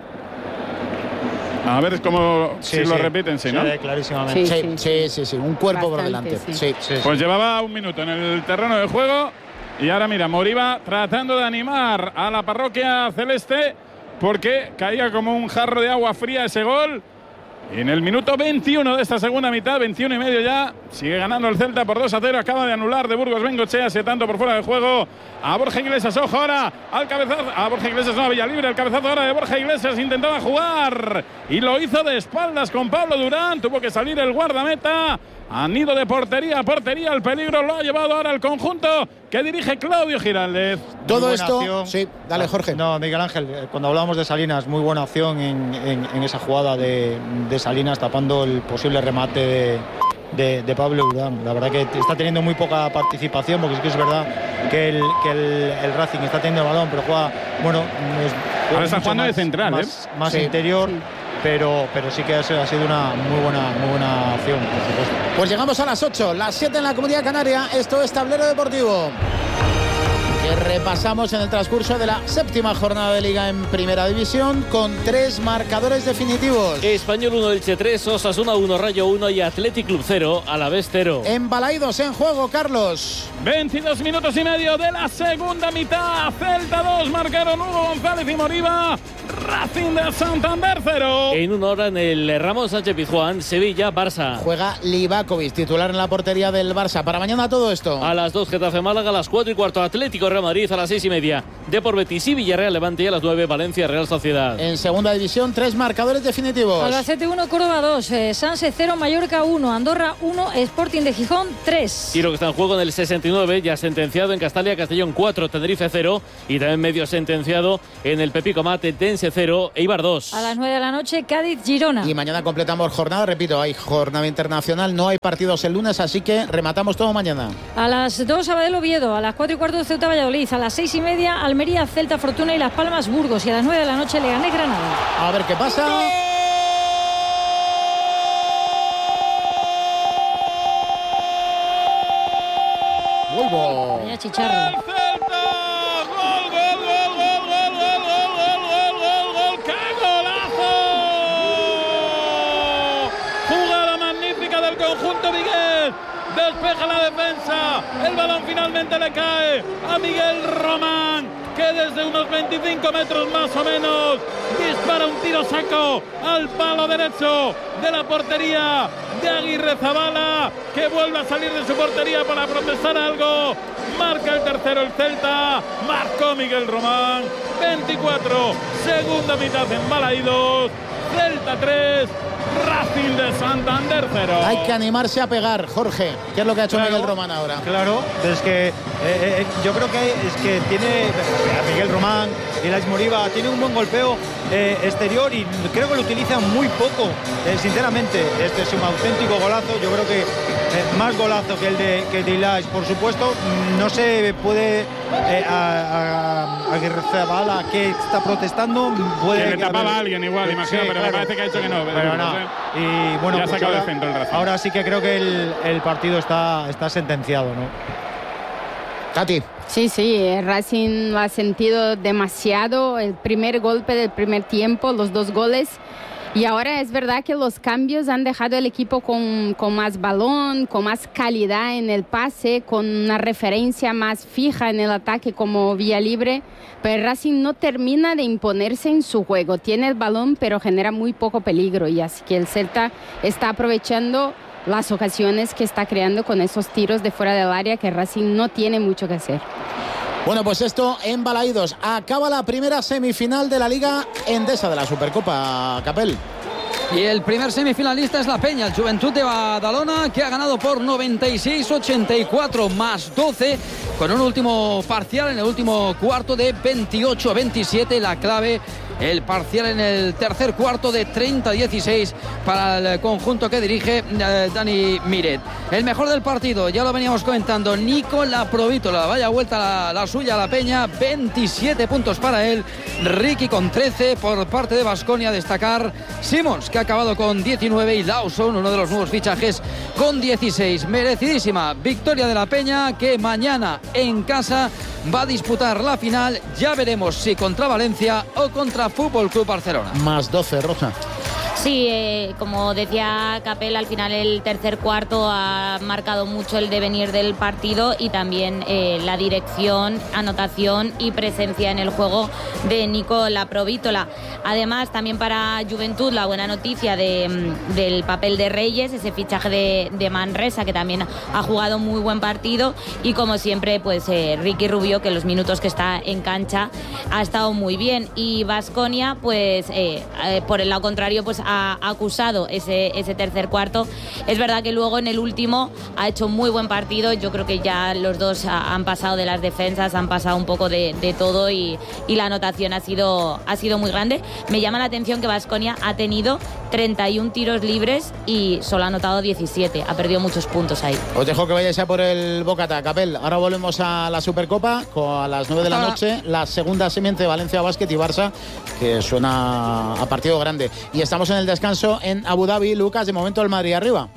A ver cómo sí, si sí. lo repiten, sí, ¿no? Sí, clarísimamente. Sí, sí, sí, sí, sí. Un cuerpo Bastante, por delante. Sí. Sí, sí, pues sí. llevaba un minuto en el terreno de juego y ahora mira, Moriba tratando de animar a la parroquia celeste porque caía como un jarro de agua fría ese gol. Y en el minuto veintiuno de esta segunda mitad, veintiuno y medio ya, sigue ganando el Celta por dos a cero. Acaba de anular de Burgos Bengochea, ese tanto por fuera de juego a Borja Iglesias. Ojo ahora al cabezazo, a Borja Iglesias, no, a Villalibre. El cabezazo ahora de Borja Iglesias, intentaba jugar y lo hizo de espaldas con Pablo Durán. Tuvo que salir el guardameta. A nido de portería, portería, el peligro lo ha llevado ahora el conjunto que dirige Claudio Giraldez. Todo esto, acción. sí, dale Jorge. No, Miguel Ángel, cuando hablábamos de Salinas, muy buena acción en, en, en esa jugada de, de Salinas tapando el posible remate de, de, de Pablo Durán. La verdad que está teniendo muy poca participación, porque sí que es verdad que el, que el, el Racing está teniendo el balón, pero juega, bueno, es, juega ahora está jugando más, de central, más, ¿eh? más sí. interior. Sí. Pero, pero sí que ha sido una muy buena, muy buena acción, por supuesto. Pues llegamos a las ocho, las siete en la Comunidad Canaria. Esto es Tablero Deportivo. que repasamos en el transcurso de la séptima jornada de Liga en Primera División con tres marcadores definitivos. Español uno, Elche tres, Osasuna uno, Rayo uno y Athletic Club cero, Alavés cero. En Balaídos en juego, Carlos. veintidós minutos y medio de la segunda mitad. Celta dos, marcaron Hugo González y Moriba. Racing de Santander cero. En una hora en el Ramón Sánchez Pizjuán, Sevilla, Barça. Juega Livakovic, titular en la portería del Barça. Para mañana todo esto. A las dos, Getafe Málaga, a las cuatro y cuarto, Atlético Real Madrid, a las seis y media, Depor Betis y Villarreal Levante, y a las nueve, Valencia Real Sociedad. En segunda división, tres marcadores definitivos. Albacete uno, Córdoba dos, eh, Sanse cero, Mallorca uno, Andorra uno, Sporting de Gijón tres. Y lo que está en juego en el sesenta y nueve, ya sentenciado en Castalia, Castellón cuatro, Tenerife cero, y también medio sentenciado en el Pepico Mate, Tense cero, Eibar dos. A las nueve de la noche, Cádiz, Girona. Y mañana completamos jornada, repito, hay jornada internacional, no hay partidos el lunes, así que rematamos todo mañana. A las dos, Sabadell Oviedo, a las cuatro y cuarto, Ceuta Valladolid, a las seis y media, Almería, Celta Fortuna y Las Palmas Burgos, y a las nueve de la noche, Leganés Granada. A ver qué pasa. Vuelvo. Vaya chicharro. Conjunto Miguel, despeja la defensa, el balón finalmente le cae a Miguel Román, que desde unos veinticinco metros más o menos dispara un tiro saco al palo derecho de la portería de Aguirre Zabala, que vuelve a salir de su portería para protestar algo. Marca el tercero el Celta, marcó Miguel Román. Veinticuatro, segunda mitad en Balaídos, Celta tres, Racing de Santander cero. Hay que animarse a pegar, Jorge. ¿Qué es lo que ha hecho claro, Miguel Román ahora? Claro, es que eh, eh, yo creo que es que tiene a Miguel Román y Elaix Moriba, tiene un buen golpeo eh, exterior y creo que lo utilizan muy poco, eh, sinceramente. Este es un auténtico golazo, yo creo que eh, más golazo que el de, que el de Elaix, por supuesto. No se puede eh, a, a, a Guerrezabala, que está protestando, puede que le tapaba a alguien igual, imagino, sí, pero claro, me parece que ha dicho que no. Pero no. Y bueno, ya pues ahora, el centro el ahora sí que creo que el, el partido está, está sentenciado, ¿no? Tati. Sí, sí, el Racing lo ha sentido demasiado, el primer golpe del primer tiempo, los dos goles. Y ahora es verdad que los cambios han dejado el equipo con, con más balón, con más calidad en el pase, con una referencia más fija en el ataque como vía libre. Pero el Racing no termina de imponerse en su juego. Tiene el balón, pero genera muy poco peligro. Y así que el Celta está aprovechando las ocasiones que está creando con esos tiros de fuera del área, que el Racing no tiene mucho que hacer. Bueno, pues esto en Balaídos. Acaba la primera semifinal de la Liga Endesa de la Supercopa, Capel. Y el primer semifinalista es la Peña, el Juventud de Badalona, que ha ganado por noventa y seis a ochenta y cuatro más doce, con un último parcial en el último cuarto de veintiocho a veintisiete. La clave, el parcial en el tercer cuarto de treinta a dieciséis para el conjunto que dirige eh, Dani Miret. El mejor del partido, ya lo veníamos comentando, Nico Laprovítola. Vaya vuelta la, la suya a la Peña, veintisiete puntos para él. Ricky con trece. Por parte de Baskonia destacar Simons, que ha acabado con diecinueve, y Lawson, uno de los nuevos fichajes, con dieciséis. Merecidísima victoria de la Peña, que mañana en casa va a disputar la final. Ya veremos si contra Valencia o contra Fútbol Club Barcelona. Más doce, Rosa. Sí, eh, como decía Capel, al final el tercer cuarto ha marcado mucho el devenir del partido y también eh, la dirección, anotación y presencia en el juego de Nico Laprovítola. Además, también para Juventud, la buena noticia de, del papel de Reyes, ese fichaje de, de Manresa, que también ha jugado muy buen partido, y como siempre, pues eh, Ricky Rubio, que los minutos que está en cancha ha estado muy bien. Y Baskonia, pues eh, eh, por el lado contrario, pues ha acusado ese, ese tercer cuarto. Es verdad que luego en el último ha hecho muy buen partido. Yo creo que ya los dos han pasado de las defensas, han pasado un poco de, de todo, y, y la anotación ha sido, ha sido muy grande. Me llama la atención que Baskonia ha tenido treinta y un tiros libres y solo ha anotado diecisiete. Ha perdido muchos puntos ahí. Os dejo que vayáis a por el Bocata, Capel. Ahora volvemos a la Supercopa con, a las nueve de la noche, la segunda semiente de Valencia Basket y Barça, que suena a partido grande. Y estamos en el descanso en Abu Dhabi. Lucas, de momento el Madrid arriba.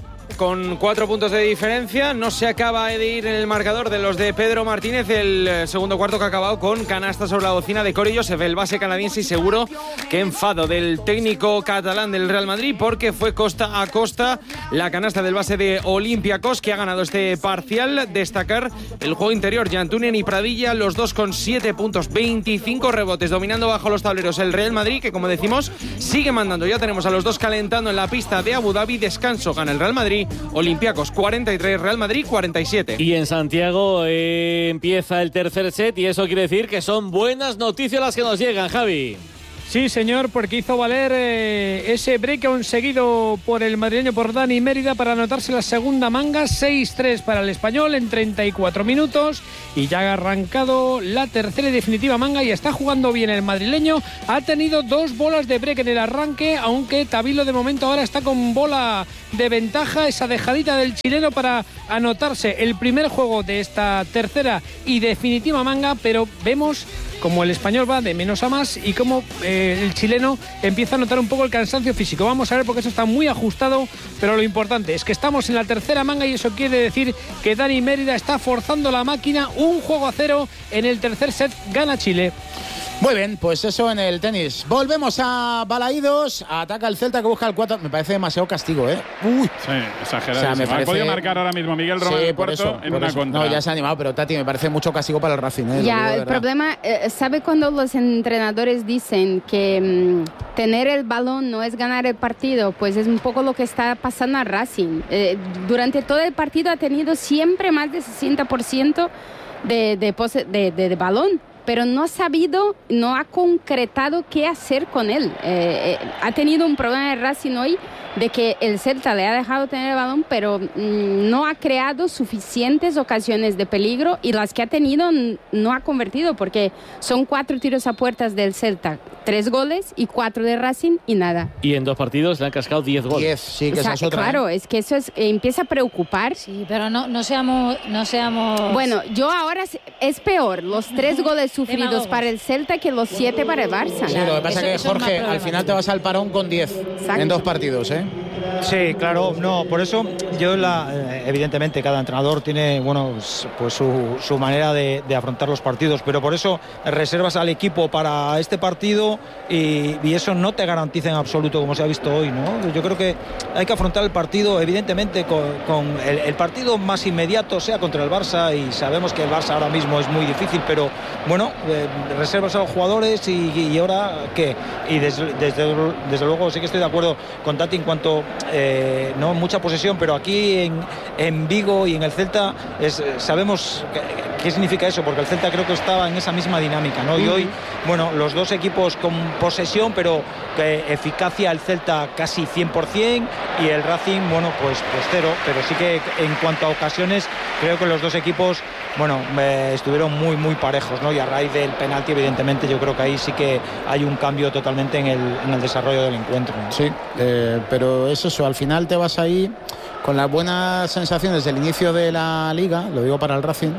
con cuatro puntos de diferencia. No se acaba de ir en el marcador de los de Pedro Martínez. El segundo cuarto que ha acabado con canasta sobre la bocina de Cory Joseph, el base canadiense, y seguro que enfado del técnico catalán del Real Madrid, porque fue costa a costa la canasta del base de Olympiacos, que ha ganado este parcial. Destacar el juego interior, Jantunen y Pradilla, los dos con siete puntos, veinticinco rebotes, dominando bajo los tableros el Real Madrid, que como decimos sigue mandando. Ya tenemos a los dos calentando en la pista de Abu Dhabi. Descanso, gana el Real Madrid. Olympiacos cuarenta y tres, Real Madrid cuarenta y siete. Y en Santiago eh, empieza el tercer set, y eso quiere decir que son buenas noticias las que nos llegan, Javi. Sí, señor, porque hizo valer eh, ese break conseguido por el madrileño, por Dani Mérida, para anotarse la segunda manga. seis tres para el español en treinta y cuatro minutos, y ya ha arrancado la tercera y definitiva manga, y está jugando bien el madrileño. Ha tenido dos bolas de break en el arranque, aunque Tabilo de momento ahora está con bola de ventaja. Esa dejadita del chileno para anotarse el primer juego de esta tercera y definitiva manga, pero vemos como el español va de menos a más y como eh, el chileno empieza a notar un poco el cansancio físico. Vamos a ver, porque eso está muy ajustado, pero lo importante es que estamos en la tercera manga, y eso quiere decir que Dani Mérida está forzando la máquina. Un juego a cero en el tercer set, gana Chile. Muy bien, pues eso en el tenis. Volvemos a Balaídos. Ataca el Celta, que busca el cuatro. Me parece demasiado castigo, ¿eh? Uy. Sí, exagerado. O sea, me parece... Ha podido marcar ahora mismo Miguel Román sí, el cuarto eso, en una eso. contra. No, ya se ha animado, pero Tati, me parece mucho castigo para el Racing, ¿eh? Ya, el problema, eh, ¿sabe cuando los entrenadores dicen que mmm, tener el balón no es ganar el partido? Pues es un poco lo que está pasando a Racing. Eh, durante todo el partido ha tenido siempre más del sesenta por ciento de, de, pose, de, de, de balón, pero no ha sabido, no ha concretado qué hacer con él. Eh, eh, ha tenido un problema de Racing hoy, de que el Celta le ha dejado tener el balón, pero mmm, no ha creado suficientes ocasiones de peligro, y las que ha tenido no ha convertido, porque son cuatro tiros a puertas del Celta, tres goles, y cuatro de Racing y nada. Y en dos partidos le han cascado diez goles. diez, sí, que o sea, esa es otra. Claro, ¿eh? es que eso es, eh, empieza a preocupar. Sí, pero no, no seamos, no seamos... Bueno, yo ahora es peor los tres goles sufridos Demagogos. para el Celta que los siete para el Barça. Sí, lo que pasa es que, Jorge, al final te vas al parón con diez en dos partidos, ¿eh? Sí, claro, no, por eso yo la, eh, evidentemente cada entrenador tiene, bueno, pues su, su manera de, de afrontar los partidos, pero por eso reservas al equipo para este partido, y, y eso no te garantiza en absoluto, como se ha visto hoy, ¿no? Yo creo que hay que afrontar el partido, evidentemente, con, con el, el partido más inmediato, sea contra el Barça, y sabemos que el Barça ahora mismo es muy difícil, pero bueno, eh, reservas a los jugadores, y, y ahora ¿qué? Y desde, desde, desde luego sí que estoy de acuerdo con Tati en cuanto Eh, no mucha posesión, pero aquí en, en Vigo y en el Celta es, sabemos qué, qué significa eso, porque el Celta creo que estaba en esa misma dinámica, ¿no? Y hoy, bueno, los dos equipos con posesión, pero que eficacia el Celta casi cien por ciento, y el Racing, bueno, pues, pues cero, pero sí que en cuanto a ocasiones creo que los dos equipos, bueno, eh, estuvieron muy muy parejos, ¿no? Y a raíz del penalti, evidentemente, yo creo que ahí sí que hay un cambio totalmente en el, en el desarrollo del encuentro, ¿no? Sí, eh, pero es eso, al final te vas ahí con las buenas sensaciones del inicio de la Liga, lo digo para el Racing.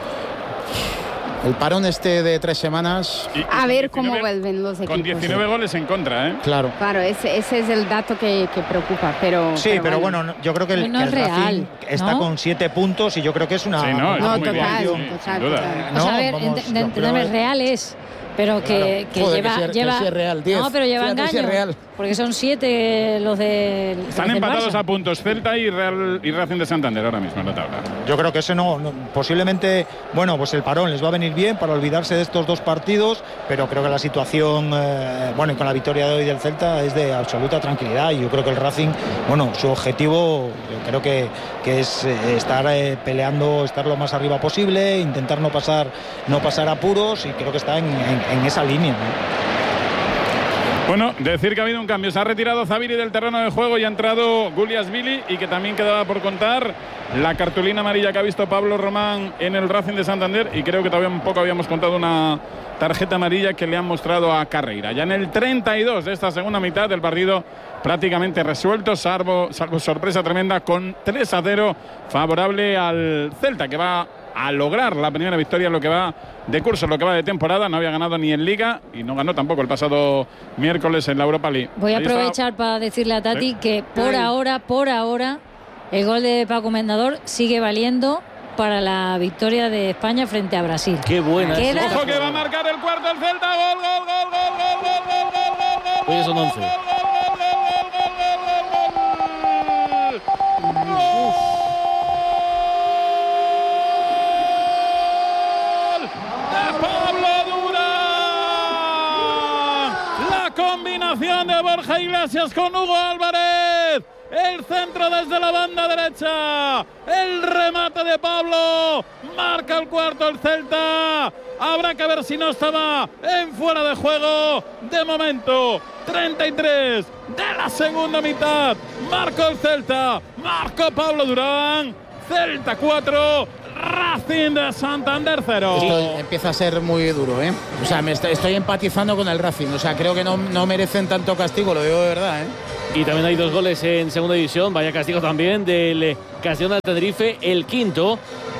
El parón este de tres semanas. Y, y a ver cómo vuelven los equipos. Con diecinueve goles en contra, ¿eh? Claro. Claro, ese, ese es el dato que, que preocupa, pero... Sí, pero, pero bueno, bueno, yo creo que el, no que el real, Racing está ¿no? con siete puntos, y yo creo que es una... Sí, no, no, es muy total, bien, sí, total, sin duda. total. O sea, a ver, vamos, ent- de entenderme, pero- real es, pero que, Claro. que Joder, lleva... que sí- que lleva sí es real, diez. No, pero lleva Fíjate si es engaño, real. porque son siete los de los Están del empatados Barça. a puntos Celta y Real y Racing de Santander ahora mismo en la tabla. Yo creo que eso no, no, posiblemente, bueno, pues el parón les va a venir bien para olvidarse de estos dos partidos, pero creo que la situación, eh, bueno, y con la victoria de hoy del Celta es de absoluta tranquilidad, y yo creo que el Racing, bueno, su objetivo yo creo que, que es eh, estar eh, peleando, estar lo más arriba posible, intentar no pasar, no pasar apuros, y creo que está en, en, en esa línea, ¿no? Bueno, decir que ha habido un cambio. Se ha retirado Zaviri del terreno de juego y ha entrado Guliasvili, y que también quedaba por contar la cartulina amarilla que ha visto Pablo Román en el Racing de Santander, y creo que todavía un poco habíamos contado una tarjeta amarilla que le han mostrado a Carreira. Ya en el treinta y dos de esta segunda mitad del partido prácticamente resuelto, salvo, salvo sorpresa tremenda, con tres a cero favorable al Celta, que va a lograr la primera victoria en lo que va de curso, en lo que va de temporada. No había ganado ni en Liga y no ganó tampoco el pasado miércoles en la Europa League. Voy a Ahí aprovechar está. para decirle a Tati Sí. que por ahora, por ahora, el gol de Paco Mendador sigue valiendo para la victoria de España frente a Brasil. Qué buena. Queda... Ojo que va a marcar el cuarto el Celta. Gol, gol, gol, gol, gol, gol, gol, gol, gol. Hoy son once. Combinación de Borja Iglesias con Hugo Álvarez. El centro desde la banda derecha. El remate de Pablo. Marca el cuarto el Celta. Habrá que ver si no estaba en fuera de juego. De momento, treinta y tres de la segunda mitad. Marcó el Celta. Marcó Pablo Durán. Celta cuatro. Racing de Santander cero. Esto empieza a ser muy duro, ¿eh? O sea, me estoy, estoy empatizando con el Racing. O sea, creo que no, no merecen tanto castigo, lo digo de verdad, ¿eh? Y también hay dos goles en segunda división. Vaya castigo también del Castellón de Tenerife. El quinto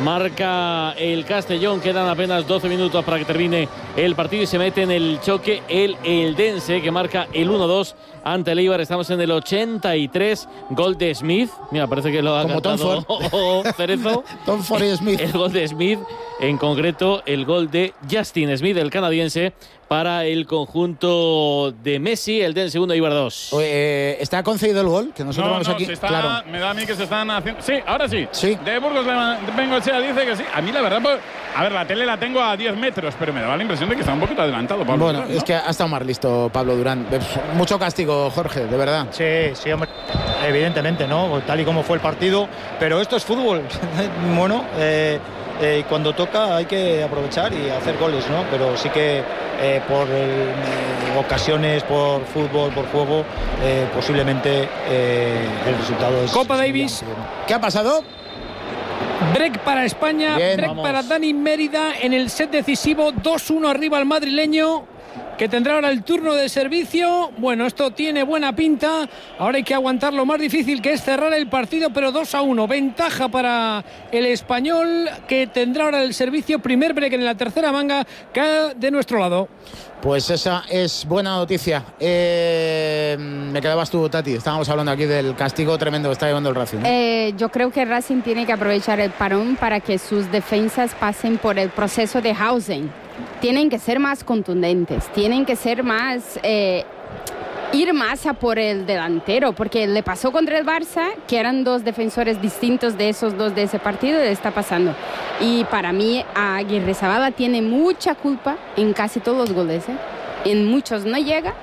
marca el Castellón. Quedan apenas doce minutos para que termine el partido y se mete en el choque el Eldense, que marca el uno dos ante el Eibar. Estamos en el ochenta y tres. Gol de Smith. Mira, parece que lo ha Como cantado Cerezo. Tom Ford y Smith. El gol de Smith, en concreto el gol de Justin Smith, el canadiense, para el conjunto de Messi. El del segundo, Eibar dos. Eh, ¿Está concedido el gol? Que nosotros no, vamos no, aquí. Se está, claro. Me da a mí que se están haciendo. Sí, ahora sí. Sí. De Burgos Bengoechea dice que sí. A mí la verdad, pues, a ver, la tele la tengo a diez metros, pero me daba la impresión de que está un poquito adelantado. Pablo Bueno, Durán, ¿no? es que ha estado más listo Pablo Durán. Mucho castigo, Jorge, de verdad. Sí, sí, hombre. Evidentemente, ¿no? Tal y como fue el partido. Pero esto es fútbol. Bueno, eh, eh, cuando toca hay que aprovechar y hacer goles, ¿no? Pero sí que eh, por eh, ocasiones, por fútbol, por juego, eh, posiblemente eh, el resultado es... Copa Davis. ¿Qué ha pasado? Break para España, Bien, break vamos. para Dani Mérida en el set decisivo, dos uno arriba al madrileño, que tendrá ahora el turno de servicio. Bueno, esto tiene buena pinta, ahora hay que aguantar lo más difícil, que es cerrar el partido, pero dos a uno, ventaja para el español, que tendrá ahora el servicio, primer break en la tercera manga, cae de nuestro lado. Pues esa es buena noticia. Eh, me quedabas tú, Tati. Estábamos hablando aquí del castigo tremendo que está llevando el Racing. ¿eh? Eh, yo creo que Racing tiene que aprovechar el parón para que sus defensas pasen por el proceso de housing. Tienen que ser más contundentes, tienen que ser más... Eh, ir más a por el delantero, porque le pasó contra el Barça, que eran dos defensores distintos de esos dos de ese partido, le está pasando. Y para mí, Aguirrezabala tiene mucha culpa en casi todos los goles, ¿eh? En muchos no llega.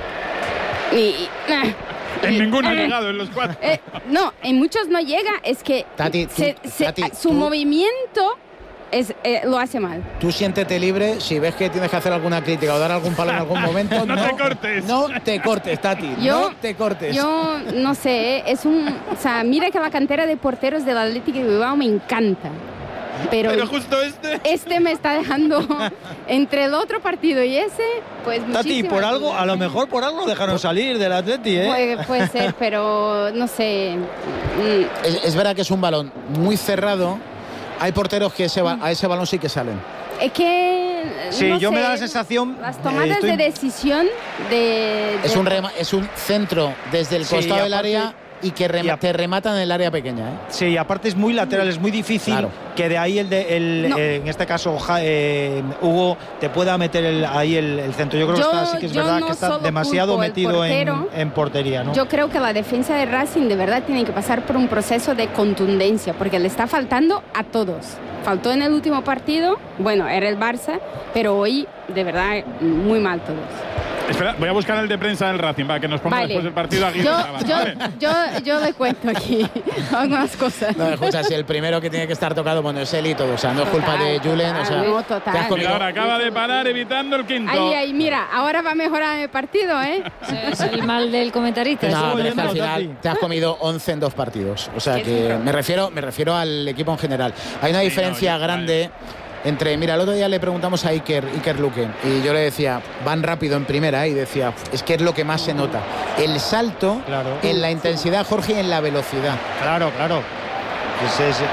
Y, y, En y, ninguno ha eh, llegado en los cuatro. eh, no, en muchos no llega, es que Tati, tú- se- se- Tati, su tú- movimiento es, eh, lo hace mal. Tú siéntete libre. Si ves que tienes que hacer alguna crítica o dar algún palo en algún momento, No te cortes. No te cortes, Tati. Yo- no te cortes. Yo no sé, es un... O sea, mira que la cantera de porteros del Atlético de Bilbao me encanta. Pero, Pero justo este. este me está dejando entre el otro partido y ese, pues Tati, muchísimas por algo, dudas, a lo ¿eh? mejor por algo dejaron salir del Atleti, ¿eh? Puede, puede ser, pero no sé. Mm, Es, es verdad que es un balón muy cerrado. Hay porteros que ese ba- a ese balón sí que salen. Es que... Sí, no yo me sé, da la sensación... Las eh, tomadas estoy- de decisión de... Es de- un, rema- es un centro desde el Sí, costado y del aparte- área y que rema- y a- te rematan en el área pequeña. ¿eh? Sí, y aparte es muy lateral, es muy difícil Claro. que de ahí el, de, el No. eh, en este caso Ja- eh, Hugo te pueda meter el- ahí el, el centro. Yo creo Yo- que está, sí que es yo verdad no que está solo demasiado culpo al metido en, portero. en portería, ¿no? Yo creo que la defensa de Racing de verdad tiene que pasar por un proceso de contundencia, porque le está faltando a todos. Faltó en el último partido, bueno, era el Barça, pero hoy de verdad muy mal todos. Espera, voy a buscar el de prensa del Racing, para que nos ponga Vale. después del partido aquí. Yo, Vale. yo, yo, yo le cuento aquí algunas cosas. No, escucha, si el primero que tiene que estar tocado, bueno, es él y todo. O sea, no es culpa de Total, Julen. O sea, total, no, total. te has Mira, comido- ahora acaba de parar evitando el quinto. Ahí, ahí, mira, ahora va a mejorar el partido, ¿eh? Es el mal del comentarista. No, eso. pero es que al oyendo, final Tati. te has comido once en dos partidos. O sea Sí, que sí. me refiero, me refiero al equipo en general. Hay una Sí, diferencia no, ya, grande entre. Mira, el otro día le preguntamos a Iker, Iker Luque, y yo le decía, van rápido en primera, ¿eh? Y decía, es que es lo que más se nota. El salto Claro. en la intensidad, Jorge, y en la velocidad. Claro, claro. Es, es-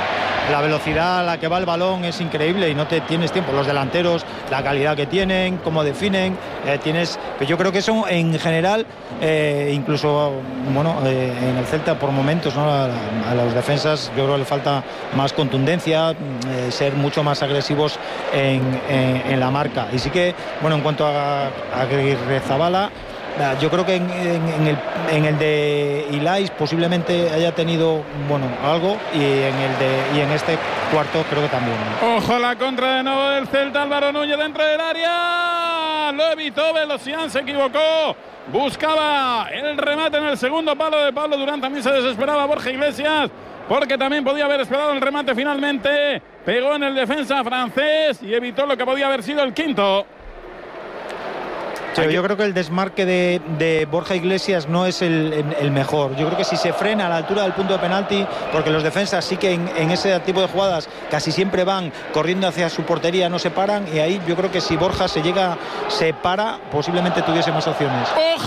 la velocidad a la que va el balón es increíble y no te tienes tiempo. Los delanteros, la calidad que tienen, cómo definen, eh, tienes, que yo creo que eso en general, eh, incluso bueno, eh, en el Celta por momentos, ¿no? a, a los defensas yo creo que le falta más contundencia, eh, ser mucho más agresivos en, en, en la marca. Y sí que, bueno, en cuanto a, a Aguirrezabala, yo creo que en, en, en, el, en el de Ilais posiblemente haya tenido bueno algo y en el de y en este cuarto creo que también. Ojo la contra de nuevo del Celta. Álvaro Núñez dentro del área, lo evitó Velocián, se equivocó, buscaba el remate en el segundo palo de Pablo Durán, también se desesperaba Borja Iglesias porque también podía haber esperado el remate, finalmente pegó en el defensa francés y evitó lo que podía haber sido el quinto. Sí, yo creo que el desmarque de, de Borja Iglesias no es el, el, el mejor. Yo creo que si se frena a la altura del punto de penalti, porque los defensas sí que en, en ese tipo de jugadas casi siempre van corriendo hacia su portería, no se paran, y ahí yo creo que si Borja se llega, se para, posiblemente tuviese más opciones. ¡Ojo!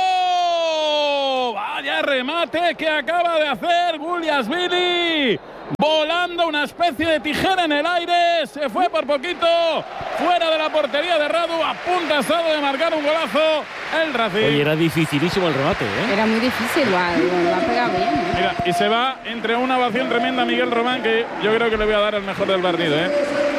Vaya remate que acaba de hacer Guliasvili. Volando una especie de tijera en el aire, se fue por poquito fuera de la portería de Radu, a punto estado de marcar un golazo el Racing. Oye, era dificilísimo el remate, ¿eh? Era muy difícil, lo ha, lo ha pegado bien, ¿eh? Mira, y se va entre una ovación tremenda a Miguel Román, que yo creo que le voy a dar el mejor del partido, ¿eh?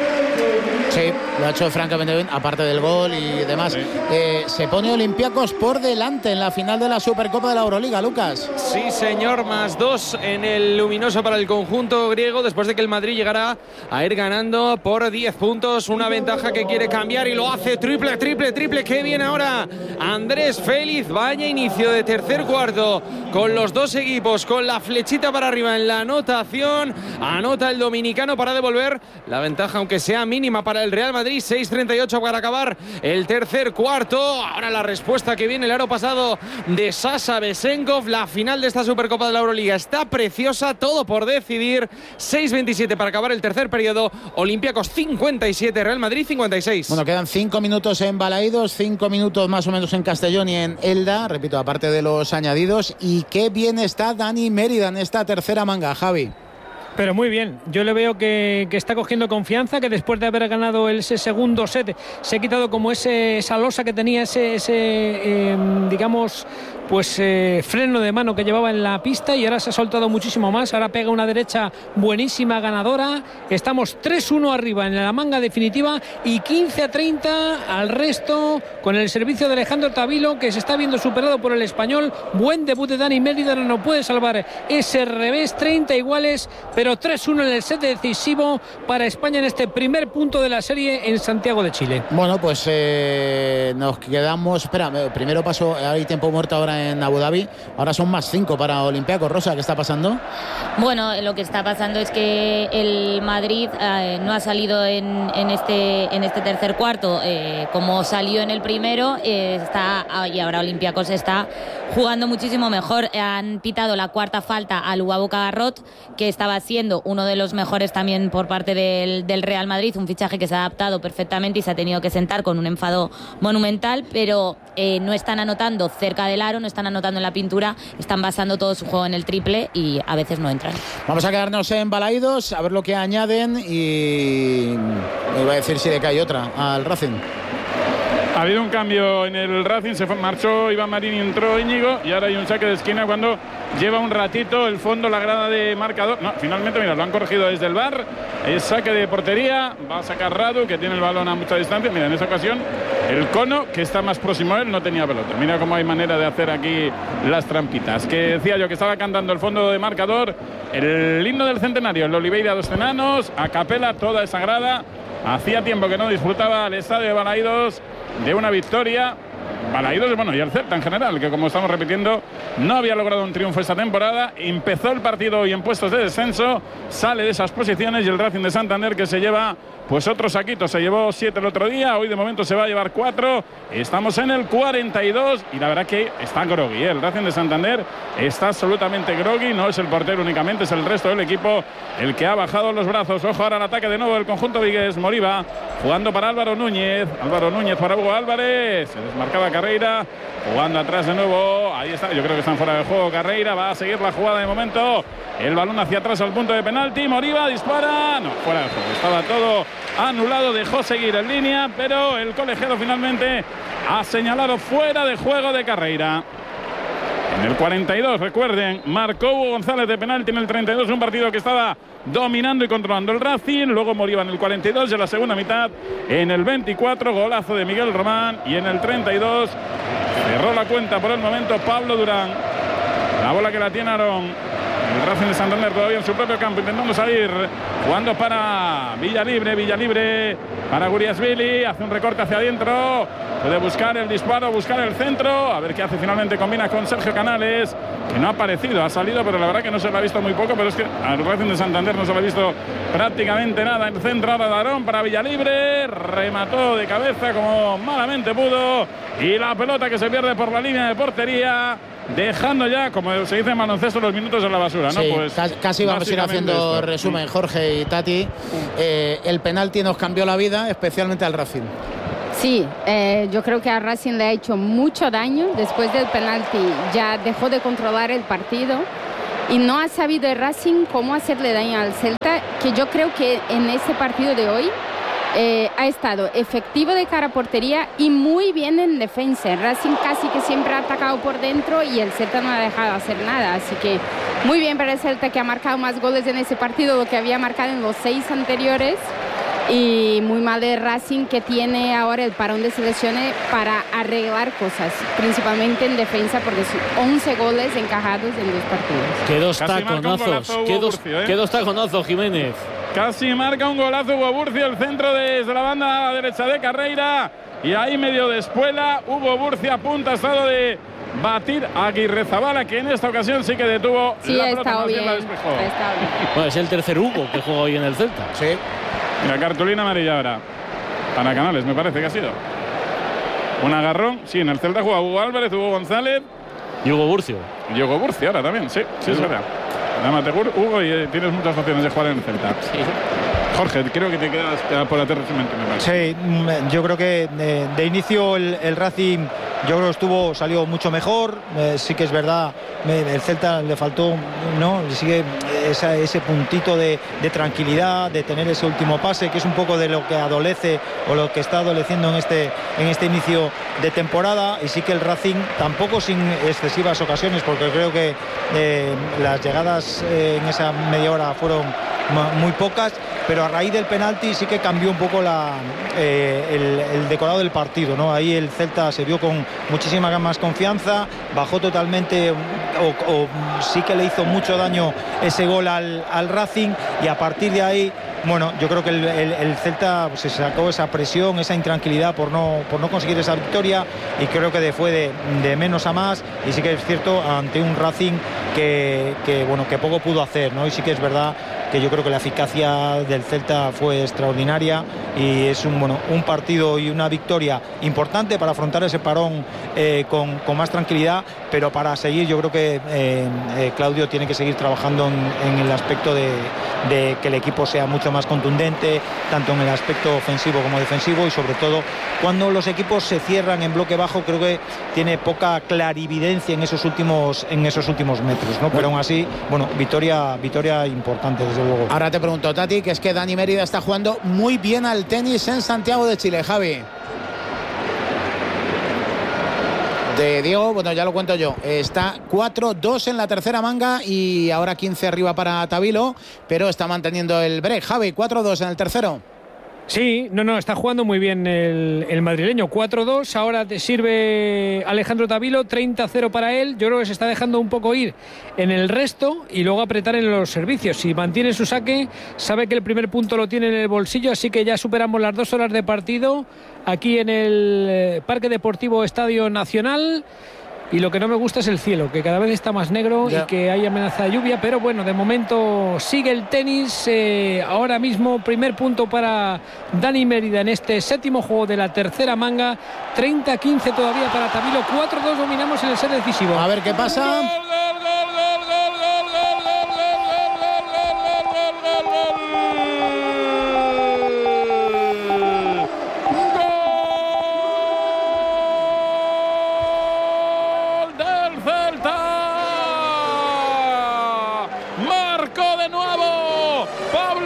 Sí, lo ha hecho francamente bien, aparte del gol y demás. Sí. Eh, se pone Olympiacos por delante en la final de la Supercopa de la Euroliga, Lucas. Sí, señor, más dos en el luminoso para el conjunto griego, después de que el Madrid llegara a ir ganando por diez puntos. Una ventaja que quiere cambiar y lo hace. Triple, triple, triple. Qué bien ahora Andrés Félix. Vaya inicio de tercer cuarto con los dos equipos, con la flechita para arriba en la anotación. Anota el dominicano para devolver la ventaja, aunque sea mínima, para el Real Madrid. Seis treinta y ocho para acabar el tercer cuarto. Ahora la respuesta que viene el aro pasado de Sasha Besenkov. La final de esta Supercopa de la Euroliga está preciosa, todo por decidir. Seis veintisiete para acabar el tercer periodo. Olympiacos cincuenta y siete, Real Madrid cincuenta y seis. Bueno, quedan cinco minutos en Balaídos, cinco minutos más o menos en Castellón y en Elda, repito, aparte de los añadidos. Y qué bien está Dani Mérida en esta tercera manga, Javi. Pero muy bien, yo le veo que, que está cogiendo confianza, que después de haber ganado ese segundo set se ha quitado como ese, esa losa que tenía, ese, ese eh, digamos, pues eh, freno de mano que llevaba en la pista, y ahora se ha soltado muchísimo más. Ahora pega una derecha buenísima, ganadora. Estamos tres uno arriba en la manga definitiva y quince a treinta al resto, con el servicio de Alejandro Tavilo, que se está viendo superado por el español. Buen debut de Dani Mérida, no puede salvar ese revés. Treinta iguales, pero tres uno en el set decisivo para España en este primer punto de la serie en Santiago de Chile. Bueno, pues eh, nos quedamos. Espera, primero pasó, hay tiempo muerto ahora en Abu Dhabi, ahora son más cinco para Olympiacos. Rosa, ¿qué está pasando? Bueno, lo que está pasando es que el Madrid eh, no ha salido en, en, este, en este tercer cuarto eh, como salió en el primero, eh, está, y ahora Olympiacos está jugando muchísimo mejor. Han pitado la cuarta falta a Luabo Cagarrot, que estaba siendo uno de los mejores también por parte del, del Real Madrid, un fichaje que se ha adaptado perfectamente y se ha tenido que sentar con un enfado monumental, pero eh, no están anotando cerca del aro, no están anotando en la pintura, están basando todo su juego en el triple y a veces no entran. Vamos a quedarnos en Balaídos a ver lo que añaden, y me iba a decir si le cae otra al Racing. Ha habido un cambio en el Racing, se fue, marchó Iván Marín y entró Íñigo, y ahora hay un saque de esquina cuando lleva un ratito el fondo, la grada de marcador. No, finalmente, mira, lo han corregido desde el V A R. Es saque de portería, va a sacar Radu, que tiene el balón a mucha distancia. Mira, en esa ocasión el Cono, que está más próximo a él, no tenía pelota. Mira cómo hay manera de hacer aquí las trampitas. Que decía yo que estaba cantando el fondo de marcador, el himno del centenario, el Oliveira dos Enanos, a capela toda esa grada. Hacía tiempo que no disfrutaba el estadio de Balaídos de una victoria. Balaídos, bueno, y el Celta en general, que como estamos repitiendo, no había logrado un triunfo esta temporada. Empezó el partido hoy en puestos de descenso, sale de esas posiciones, y el Racing de Santander, que se lleva pues otro saquito, se llevó siete el otro día, hoy de momento se va a llevar cuatro. Estamos en el cuarenta y dos y la verdad que está groggy, ¿eh? El Racing de Santander está absolutamente groggy, no es el portero únicamente, es el resto del equipo el que ha bajado los brazos. Ojo ahora al ataque de nuevo del conjunto vigués. Moriba jugando para Álvaro Núñez, Álvaro Núñez para Hugo Álvarez, se desmarcaba Carrera Carreira, jugando atrás de nuevo. Ahí está, yo creo que están fuera de juego. Carreira va a seguir la jugada de momento. El balón hacia atrás al punto de penalti. Moriba dispara. No, fuera de juego. Estaba todo anulado. Dejó seguir en línea, pero el colegiado finalmente ha señalado fuera de juego de Carreira. En el cuarenta y dos, recuerden, marcó Hugo González de penalti en el treinta y dos, un partido que estaba dominando y controlando el Racing. Luego Moriba en el cuarenta y dos, y en la segunda mitad, en el veinticuatro, golazo de Miguel Román. Y en el treinta y dos, cerró la cuenta por el momento Pablo Durán. La bola que la tiene Aarón. El Racing de Santander todavía en su propio campo, intentando salir, jugando para Villalibre, Villalibre para Guriasvili, hace un recorte hacia adentro, puede buscar el disparo, buscar el centro, a ver qué hace finalmente, combina con Sergio Canales, que no ha aparecido, ha salido, pero la verdad que no se lo ha visto muy poco, pero es que al Racing de Santander no se lo ha visto prácticamente nada. El centro ahora de Aarón para Villalibre, remató de cabeza como malamente pudo, y la pelota que se pierde por la línea de portería, dejando ya, como se dice en baloncesto, los minutos en la basura, ¿no? Sí, Pues casi vamos a ir haciendo esto. resumen, Jorge y Tati. Eh, el penalti nos cambió la vida, especialmente al Racing. Sí, eh, yo creo que a Racing le ha hecho mucho daño. Después del penalti ya dejó de controlar el partido y no ha sabido el Racing cómo hacerle daño al Celta, que yo creo que en ese partido de hoy Eh, ha estado efectivo de cara a portería y muy bien en defensa. El Racing casi que siempre ha atacado por dentro y el Celta no ha dejado hacer nada, así que muy bien para el Celta, que ha marcado más goles en ese partido de lo que había marcado en los seis anteriores, y muy mal de Racing, que tiene ahora el parón de selecciones para arreglar cosas, principalmente en defensa, porque son once goles encajados en dos partidos. Qué dos taconazos, qué dos, ¿eh? qué dos taconazos, Jiménez. Casi marca un golazo Hugo Burcio, el centro desde la banda derecha de Carreira, y ahí medio de espuela. Hugo Burcio a punto ha estado de batir a Aguirrezabala, que en esta ocasión sí que detuvo sí, la ha pelota, estado más bien bien, la despejó. ha estado bien. Bueno, es el tercer Hugo que juega hoy en el Celta. Sí. La cartulina amarilla ahora para Canales, me parece que ha sido un agarrón. Sí, en el Celta juega Hugo Álvarez, Hugo González y Hugo Burcio. Y Hugo Burcio ahora también, sí, sí, es verdad. Dámate, Hugo, y eh, tienes muchas opciones de jugar en el Celta. Sí. Jorge, creo que te quedas por la tercera. Sí, yo creo que de, de inicio el, el Racing, yo creo que estuvo, salió mucho mejor. Eh, sí que es verdad, me, el Celta le faltó, ¿no? Le sigue esa, ese puntito de, de tranquilidad, de tener ese último pase, que es un poco de lo que adolece o lo que está adoleciendo en este, en este inicio de temporada. Y sí que el Racing, tampoco sin excesivas ocasiones, porque creo que eh, las llegadas eh, en esa media hora fueron muy pocas, pero a raíz del penalti sí que cambió un poco la, eh, el, el decorado del partido, ¿no? Ahí el Celta se vio con muchísima más confianza, bajó totalmente, o, o sí que le hizo mucho daño ese gol al, al Racing, y a partir de ahí, bueno, yo creo que el, el, el Celta se sacó esa presión, esa intranquilidad por no, por no conseguir esa victoria, y creo que de, fue de, de menos a más, y sí que es cierto, ante un Racing que, que, bueno, que poco pudo hacer, ¿no? Y sí que es verdad que yo creo que la eficacia del Celta fue extraordinaria, y es un, bueno, un partido y una victoria importante para afrontar ese parón eh, con, con más tranquilidad, pero para seguir yo creo que eh, eh, Claudio tiene que seguir trabajando en, en el aspecto de, de que el equipo sea mucho más contundente, tanto en el aspecto ofensivo como defensivo, y sobre todo cuando los equipos se cierran en bloque bajo, creo que tiene poca clarividencia en esos últimos, en esos últimos metros, ¿no? Pero aún así, bueno, victoria, victoria importante, desde luego. Ahora te pregunto, Tati, que es que Dani Mérida está jugando muy bien al tenis en Santiago de Chile, Javi. De Diego, bueno, ya lo cuento yo. Está cuatro dos en la tercera manga y ahora quince arriba para Tabilo, pero está manteniendo el break. Javi, cuatro dos en el tercero. Sí, no, no, está jugando muy bien el, el madrileño. cuatro dos, ahora te sirve Alejandro Tabilo, treinta cero para él. Yo creo que se está dejando un poco ir en el resto y luego apretar en los servicios. Si mantiene su saque, sabe que el primer punto lo tiene en el bolsillo, así que ya superamos las dos horas de partido aquí en el Parque Deportivo Estadio Nacional. Y lo que no me gusta es el cielo, que cada vez está más negro yeah. y que hay amenaza de lluvia, pero bueno, de momento sigue el tenis. Eh, ahora mismo primer punto para Dani Mérida en este séptimo juego de la tercera manga. treinta quince todavía para Tabilo, cuatro dos dominamos en el set decisivo. A ver qué pasa.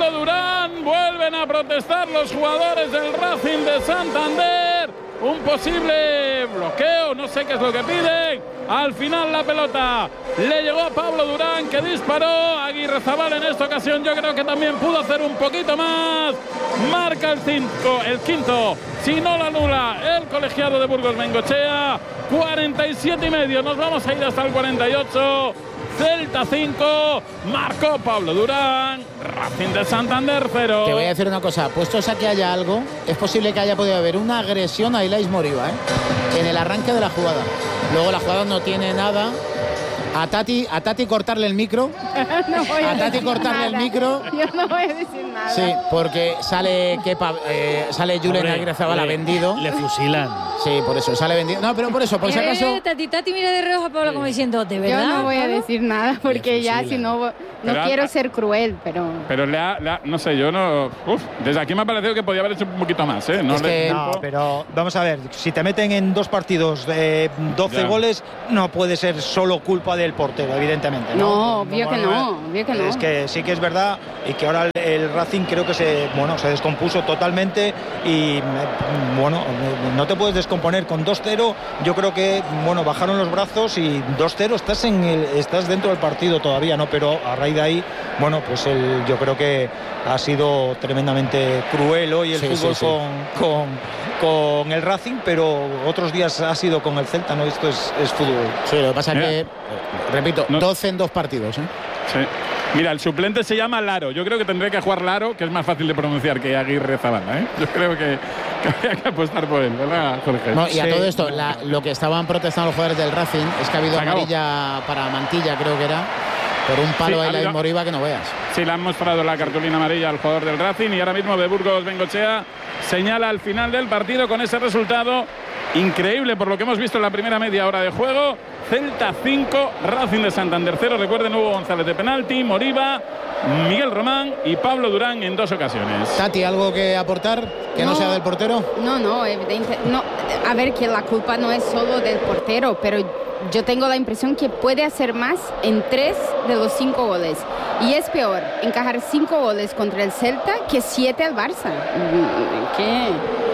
Pablo Durán. Vuelven a protestar los jugadores del Racing de Santander. Un posible bloqueo, no sé qué es lo que piden. Al final la pelota le llegó a Pablo Durán, que disparó. Aguirrezabal en esta ocasión yo creo que también pudo hacer un poquito más. Marca el, cinco, el quinto, si no la anula el colegiado de Burgos Bengoechea. cuarenta y siete y medio, nos vamos a ir hasta el cuarenta y ocho. Celta cinco, marcó Pablo Durán, Racing de Santander cero. Te voy a decir una cosa, puestos a que haya algo, es posible que haya podido haber una agresión a Ilais Moriba, ¿eh? En el arranque de la jugada. Luego la jugada no tiene nada. A Tati, a Tati cortarle el micro. No voy a, a Tati cortarle nada. el micro. Yo no voy a decir nada. Sí, porque sale Kepa, eh, sale Julen Aguirrezabala vendido. Le fusilan. Sí, por eso, sale vendido. No, pero por eso, por si acaso. Eh, tati, tati mira de reojo a Pablo como diciendo, ¿de verdad? Yo no voy a Pablo? decir nada porque ya si no, no Pero quiero a- ser cruel, pero... Pero le ha, le ha- no sé, yo no. Uf, desde aquí me ha parecido que podía haber hecho un poquito más, ¿eh? No Es le que- culpo. no, pero vamos a ver, si te meten en dos partidos de doce Ya. goles, no puede ser solo culpa del portero, evidentemente. No, No, obvio que no, obvio que no. Es que sí que es verdad y que ahora el, el Racing creo que se, bueno, se descompuso totalmente y mm, bueno, no te puedes descomponer con dos cero. Yo creo que bueno, bajaron los brazos y dos cero estás en el, estás dentro del partido todavía, ¿no? Pero a raíz de ahí, bueno, pues el, yo creo que ha sido tremendamente cruel hoy el Sí, fútbol sí, sí. Con, con, con el Racing, pero otros días ha sido con el Celta, ¿no? Esto es, es fútbol. Sí, lo que pasa es Mira. que, eh, repito, No. doce en dos partidos, ¿eh? Sí. Mira, el suplente se llama Laro. Yo creo que tendría que jugar Laro, que es más fácil de pronunciar que Aguirrezabala, ¿eh? Yo creo que, que habría que apostar por él, ¿verdad, Jorge? No, y a Sí. todo esto, la- lo que estaban protestando los jugadores del Racing es que ha habido Se acabó. amarilla para Mantilla, creo que era, por un palo Sí, a ha Ilais habido- Moriba que no veas. Sí, le han mostrado la cartulina amarilla al jugador del Racing y ahora mismo de Burgos Bengoechea señala al final del partido con ese resultado increíble por lo que hemos visto en la primera media hora de juego. Celta cinco, Racing de Santander cero. Recuerden, Hugo González de penalti, Moriba, Miguel Román y Pablo Durán en dos ocasiones. Tati, ¿algo que aportar que no, No. sea del portero? No, no, evidente. No, a ver, que la culpa no es solo del portero, pero yo tengo la impresión que puede hacer más en tres de los cinco goles. Y es peor encajar cinco goles contra el Celta que siete al Barça. Mm, ¿Qué?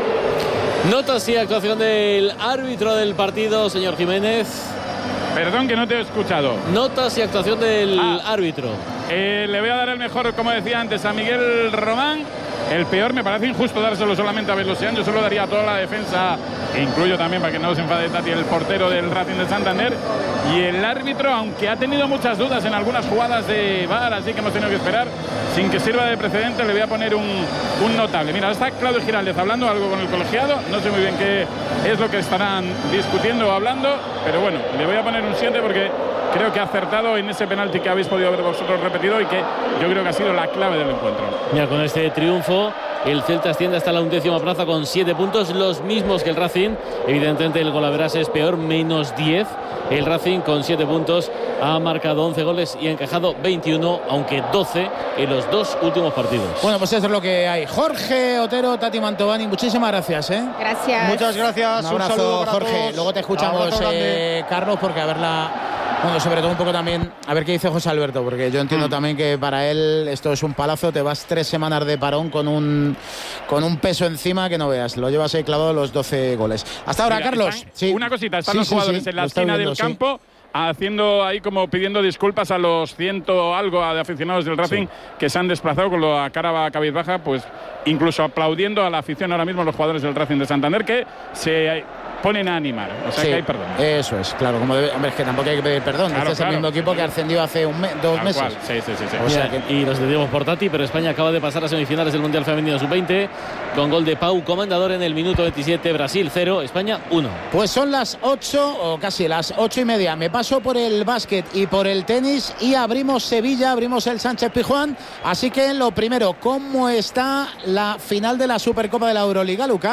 Notas y actuación del árbitro del partido, señor Jiménez. Perdón que no te he escuchado. Notas y actuación del Ah. árbitro. Eh, le voy a dar el mejor, como decía antes, a Miguel Román. El peor me parece injusto dárselo solamente a Belosian. Yo se lo daría a toda la defensa, e incluyo también, para que no se enfade Tati, el portero del Racing de Santander. Y el árbitro, aunque ha tenido muchas dudas en algunas jugadas de V A R, así que hemos tenido que esperar, sin que sirva de precedente, le voy a poner un, un notable. Mira, está Claudio Giraldez hablando algo con el colegiado. No sé muy bien qué es lo que estarán discutiendo o hablando, pero bueno, le voy a poner un siete porque creo que ha acertado en ese penalti que habéis podido ver vosotros repetido y que yo creo que ha sido la clave del encuentro. Mira, con este triunfo, el Celta asciende hasta la undécima plaza con siete puntos, los mismos que el Racing. Evidentemente el golaveraje es peor, menos diez. El Racing con siete puntos ha marcado once goles y ha encajado veintiuno, aunque doce en los dos últimos partidos. Bueno, pues eso es lo que hay. Jorge Otero, Tati Mantovani, muchísimas gracias, ¿eh? Gracias. Muchas gracias. Un abrazo, saludo para Jorge. todos. Luego te escuchamos, Abrazo grande. eh, Carlos, porque a verla. Bueno, sobre todo un poco también a ver qué dice José Alberto, porque yo entiendo también que para él esto es un palazo, te vas tres semanas de parón con un con un peso encima que no veas, lo llevas ahí clavado los doce goles. Hasta ahora, Mira, Carlos. están- Sí. Una cosita, están Sí, los sí, jugadores sí, en la lo estoy esquina viendo, del sí. campo haciendo ahí como pidiendo disculpas a los ciento algo de aficionados del Racing Sí. que se han desplazado con la cara cabizbaja, pues incluso aplaudiendo a la afición ahora mismo los jugadores del Racing de Santander que se ponen a animar, o sea Sí, que hay perdón. eso es, claro, como debe, hombre, es que tampoco hay que pedir perdón, Claro, este es claro. el mismo equipo que ascendió hace un me- dos Tal meses. cual. Sí, sí, sí, sí. O sea Mira, que- y los entendemos por Tati, pero España acaba de pasar a semifinales del Mundial Femenino sub veinte con gol de Pau Comandador en el minuto veintisiete. Brasil cero, España uno. Pues son las ocho o casi las ocho y media. Me paso por el básquet y por el tenis y abrimos Sevilla, abrimos el Sánchez Pizjuán. Así que lo primero, ¿cómo está la final de la Supercopa de la Euroliga, Lucas?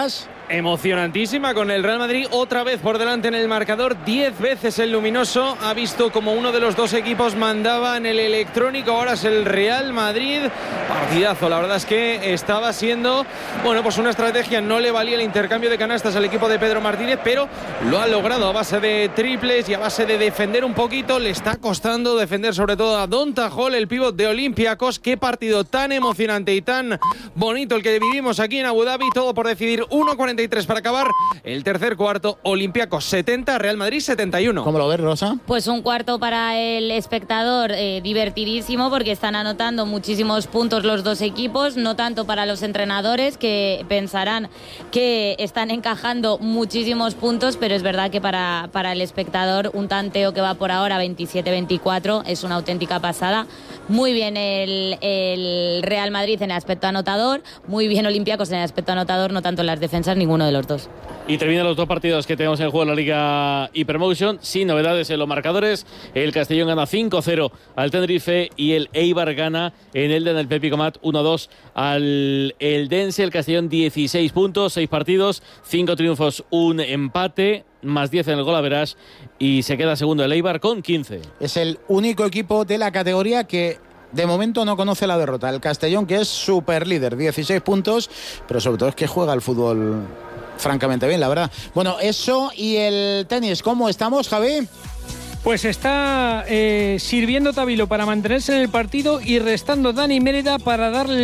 emocionantísima con el Real Madrid otra vez por delante en el marcador. Diez veces el luminoso ha visto como uno de los dos equipos mandaba en el electrónico. Ahora es el Real Madrid. Partidazo, la verdad es que estaba siendo, bueno, pues una estrategia. No le valía el intercambio de canastas al equipo de Pedro Martínez, pero lo ha logrado a base de triples y a base de defender un poquito. Le está costando defender sobre todo a Donta Hall, el pívot de Olympiacos. Qué partido tan emocionante y tan bonito el que vivimos aquí en Abu Dhabi. Todo por decidir. Uno cuarenta y tres para acabar el tercer cuarto. Olympiacos setenta, Real Madrid setenta y uno. ¿Cómo lo ves, Rosa? Pues un cuarto para el espectador eh, divertidísimo, porque están anotando muchísimos puntos los dos equipos, no tanto para los entrenadores, que pensarán que están encajando muchísimos puntos, pero es verdad que para, para el espectador un tanteo que va por ahora veintisiete veinticuatro es una auténtica pasada. Muy bien el, el Real Madrid en el aspecto anotador, muy bien Olympiacos en el aspecto anotador, no tanto en las defensas, ninguno de los dos. Y terminan los dos partidos que tenemos en juego en la Liga Hypermotion, sin novedades en los marcadores. El Castellón gana cinco cero al Tenerife y el Eibar gana en el del Pepi Mat uno dos al Eldense. El Castellón dieciséis puntos, seis partidos, cinco triunfos, un empate, más diez en el gol average, y se queda segundo el Eibar con quince. Es el único equipo de la categoría que de momento no conoce la derrota. El Castellón, que es super líder, dieciséis puntos, pero sobre todo es que juega el fútbol francamente bien, la verdad. Bueno, eso y el tenis, ¿cómo estamos, Javi? Pues está eh, sirviendo Tabilo para mantenerse en el partido y restando Dani Mérida para darle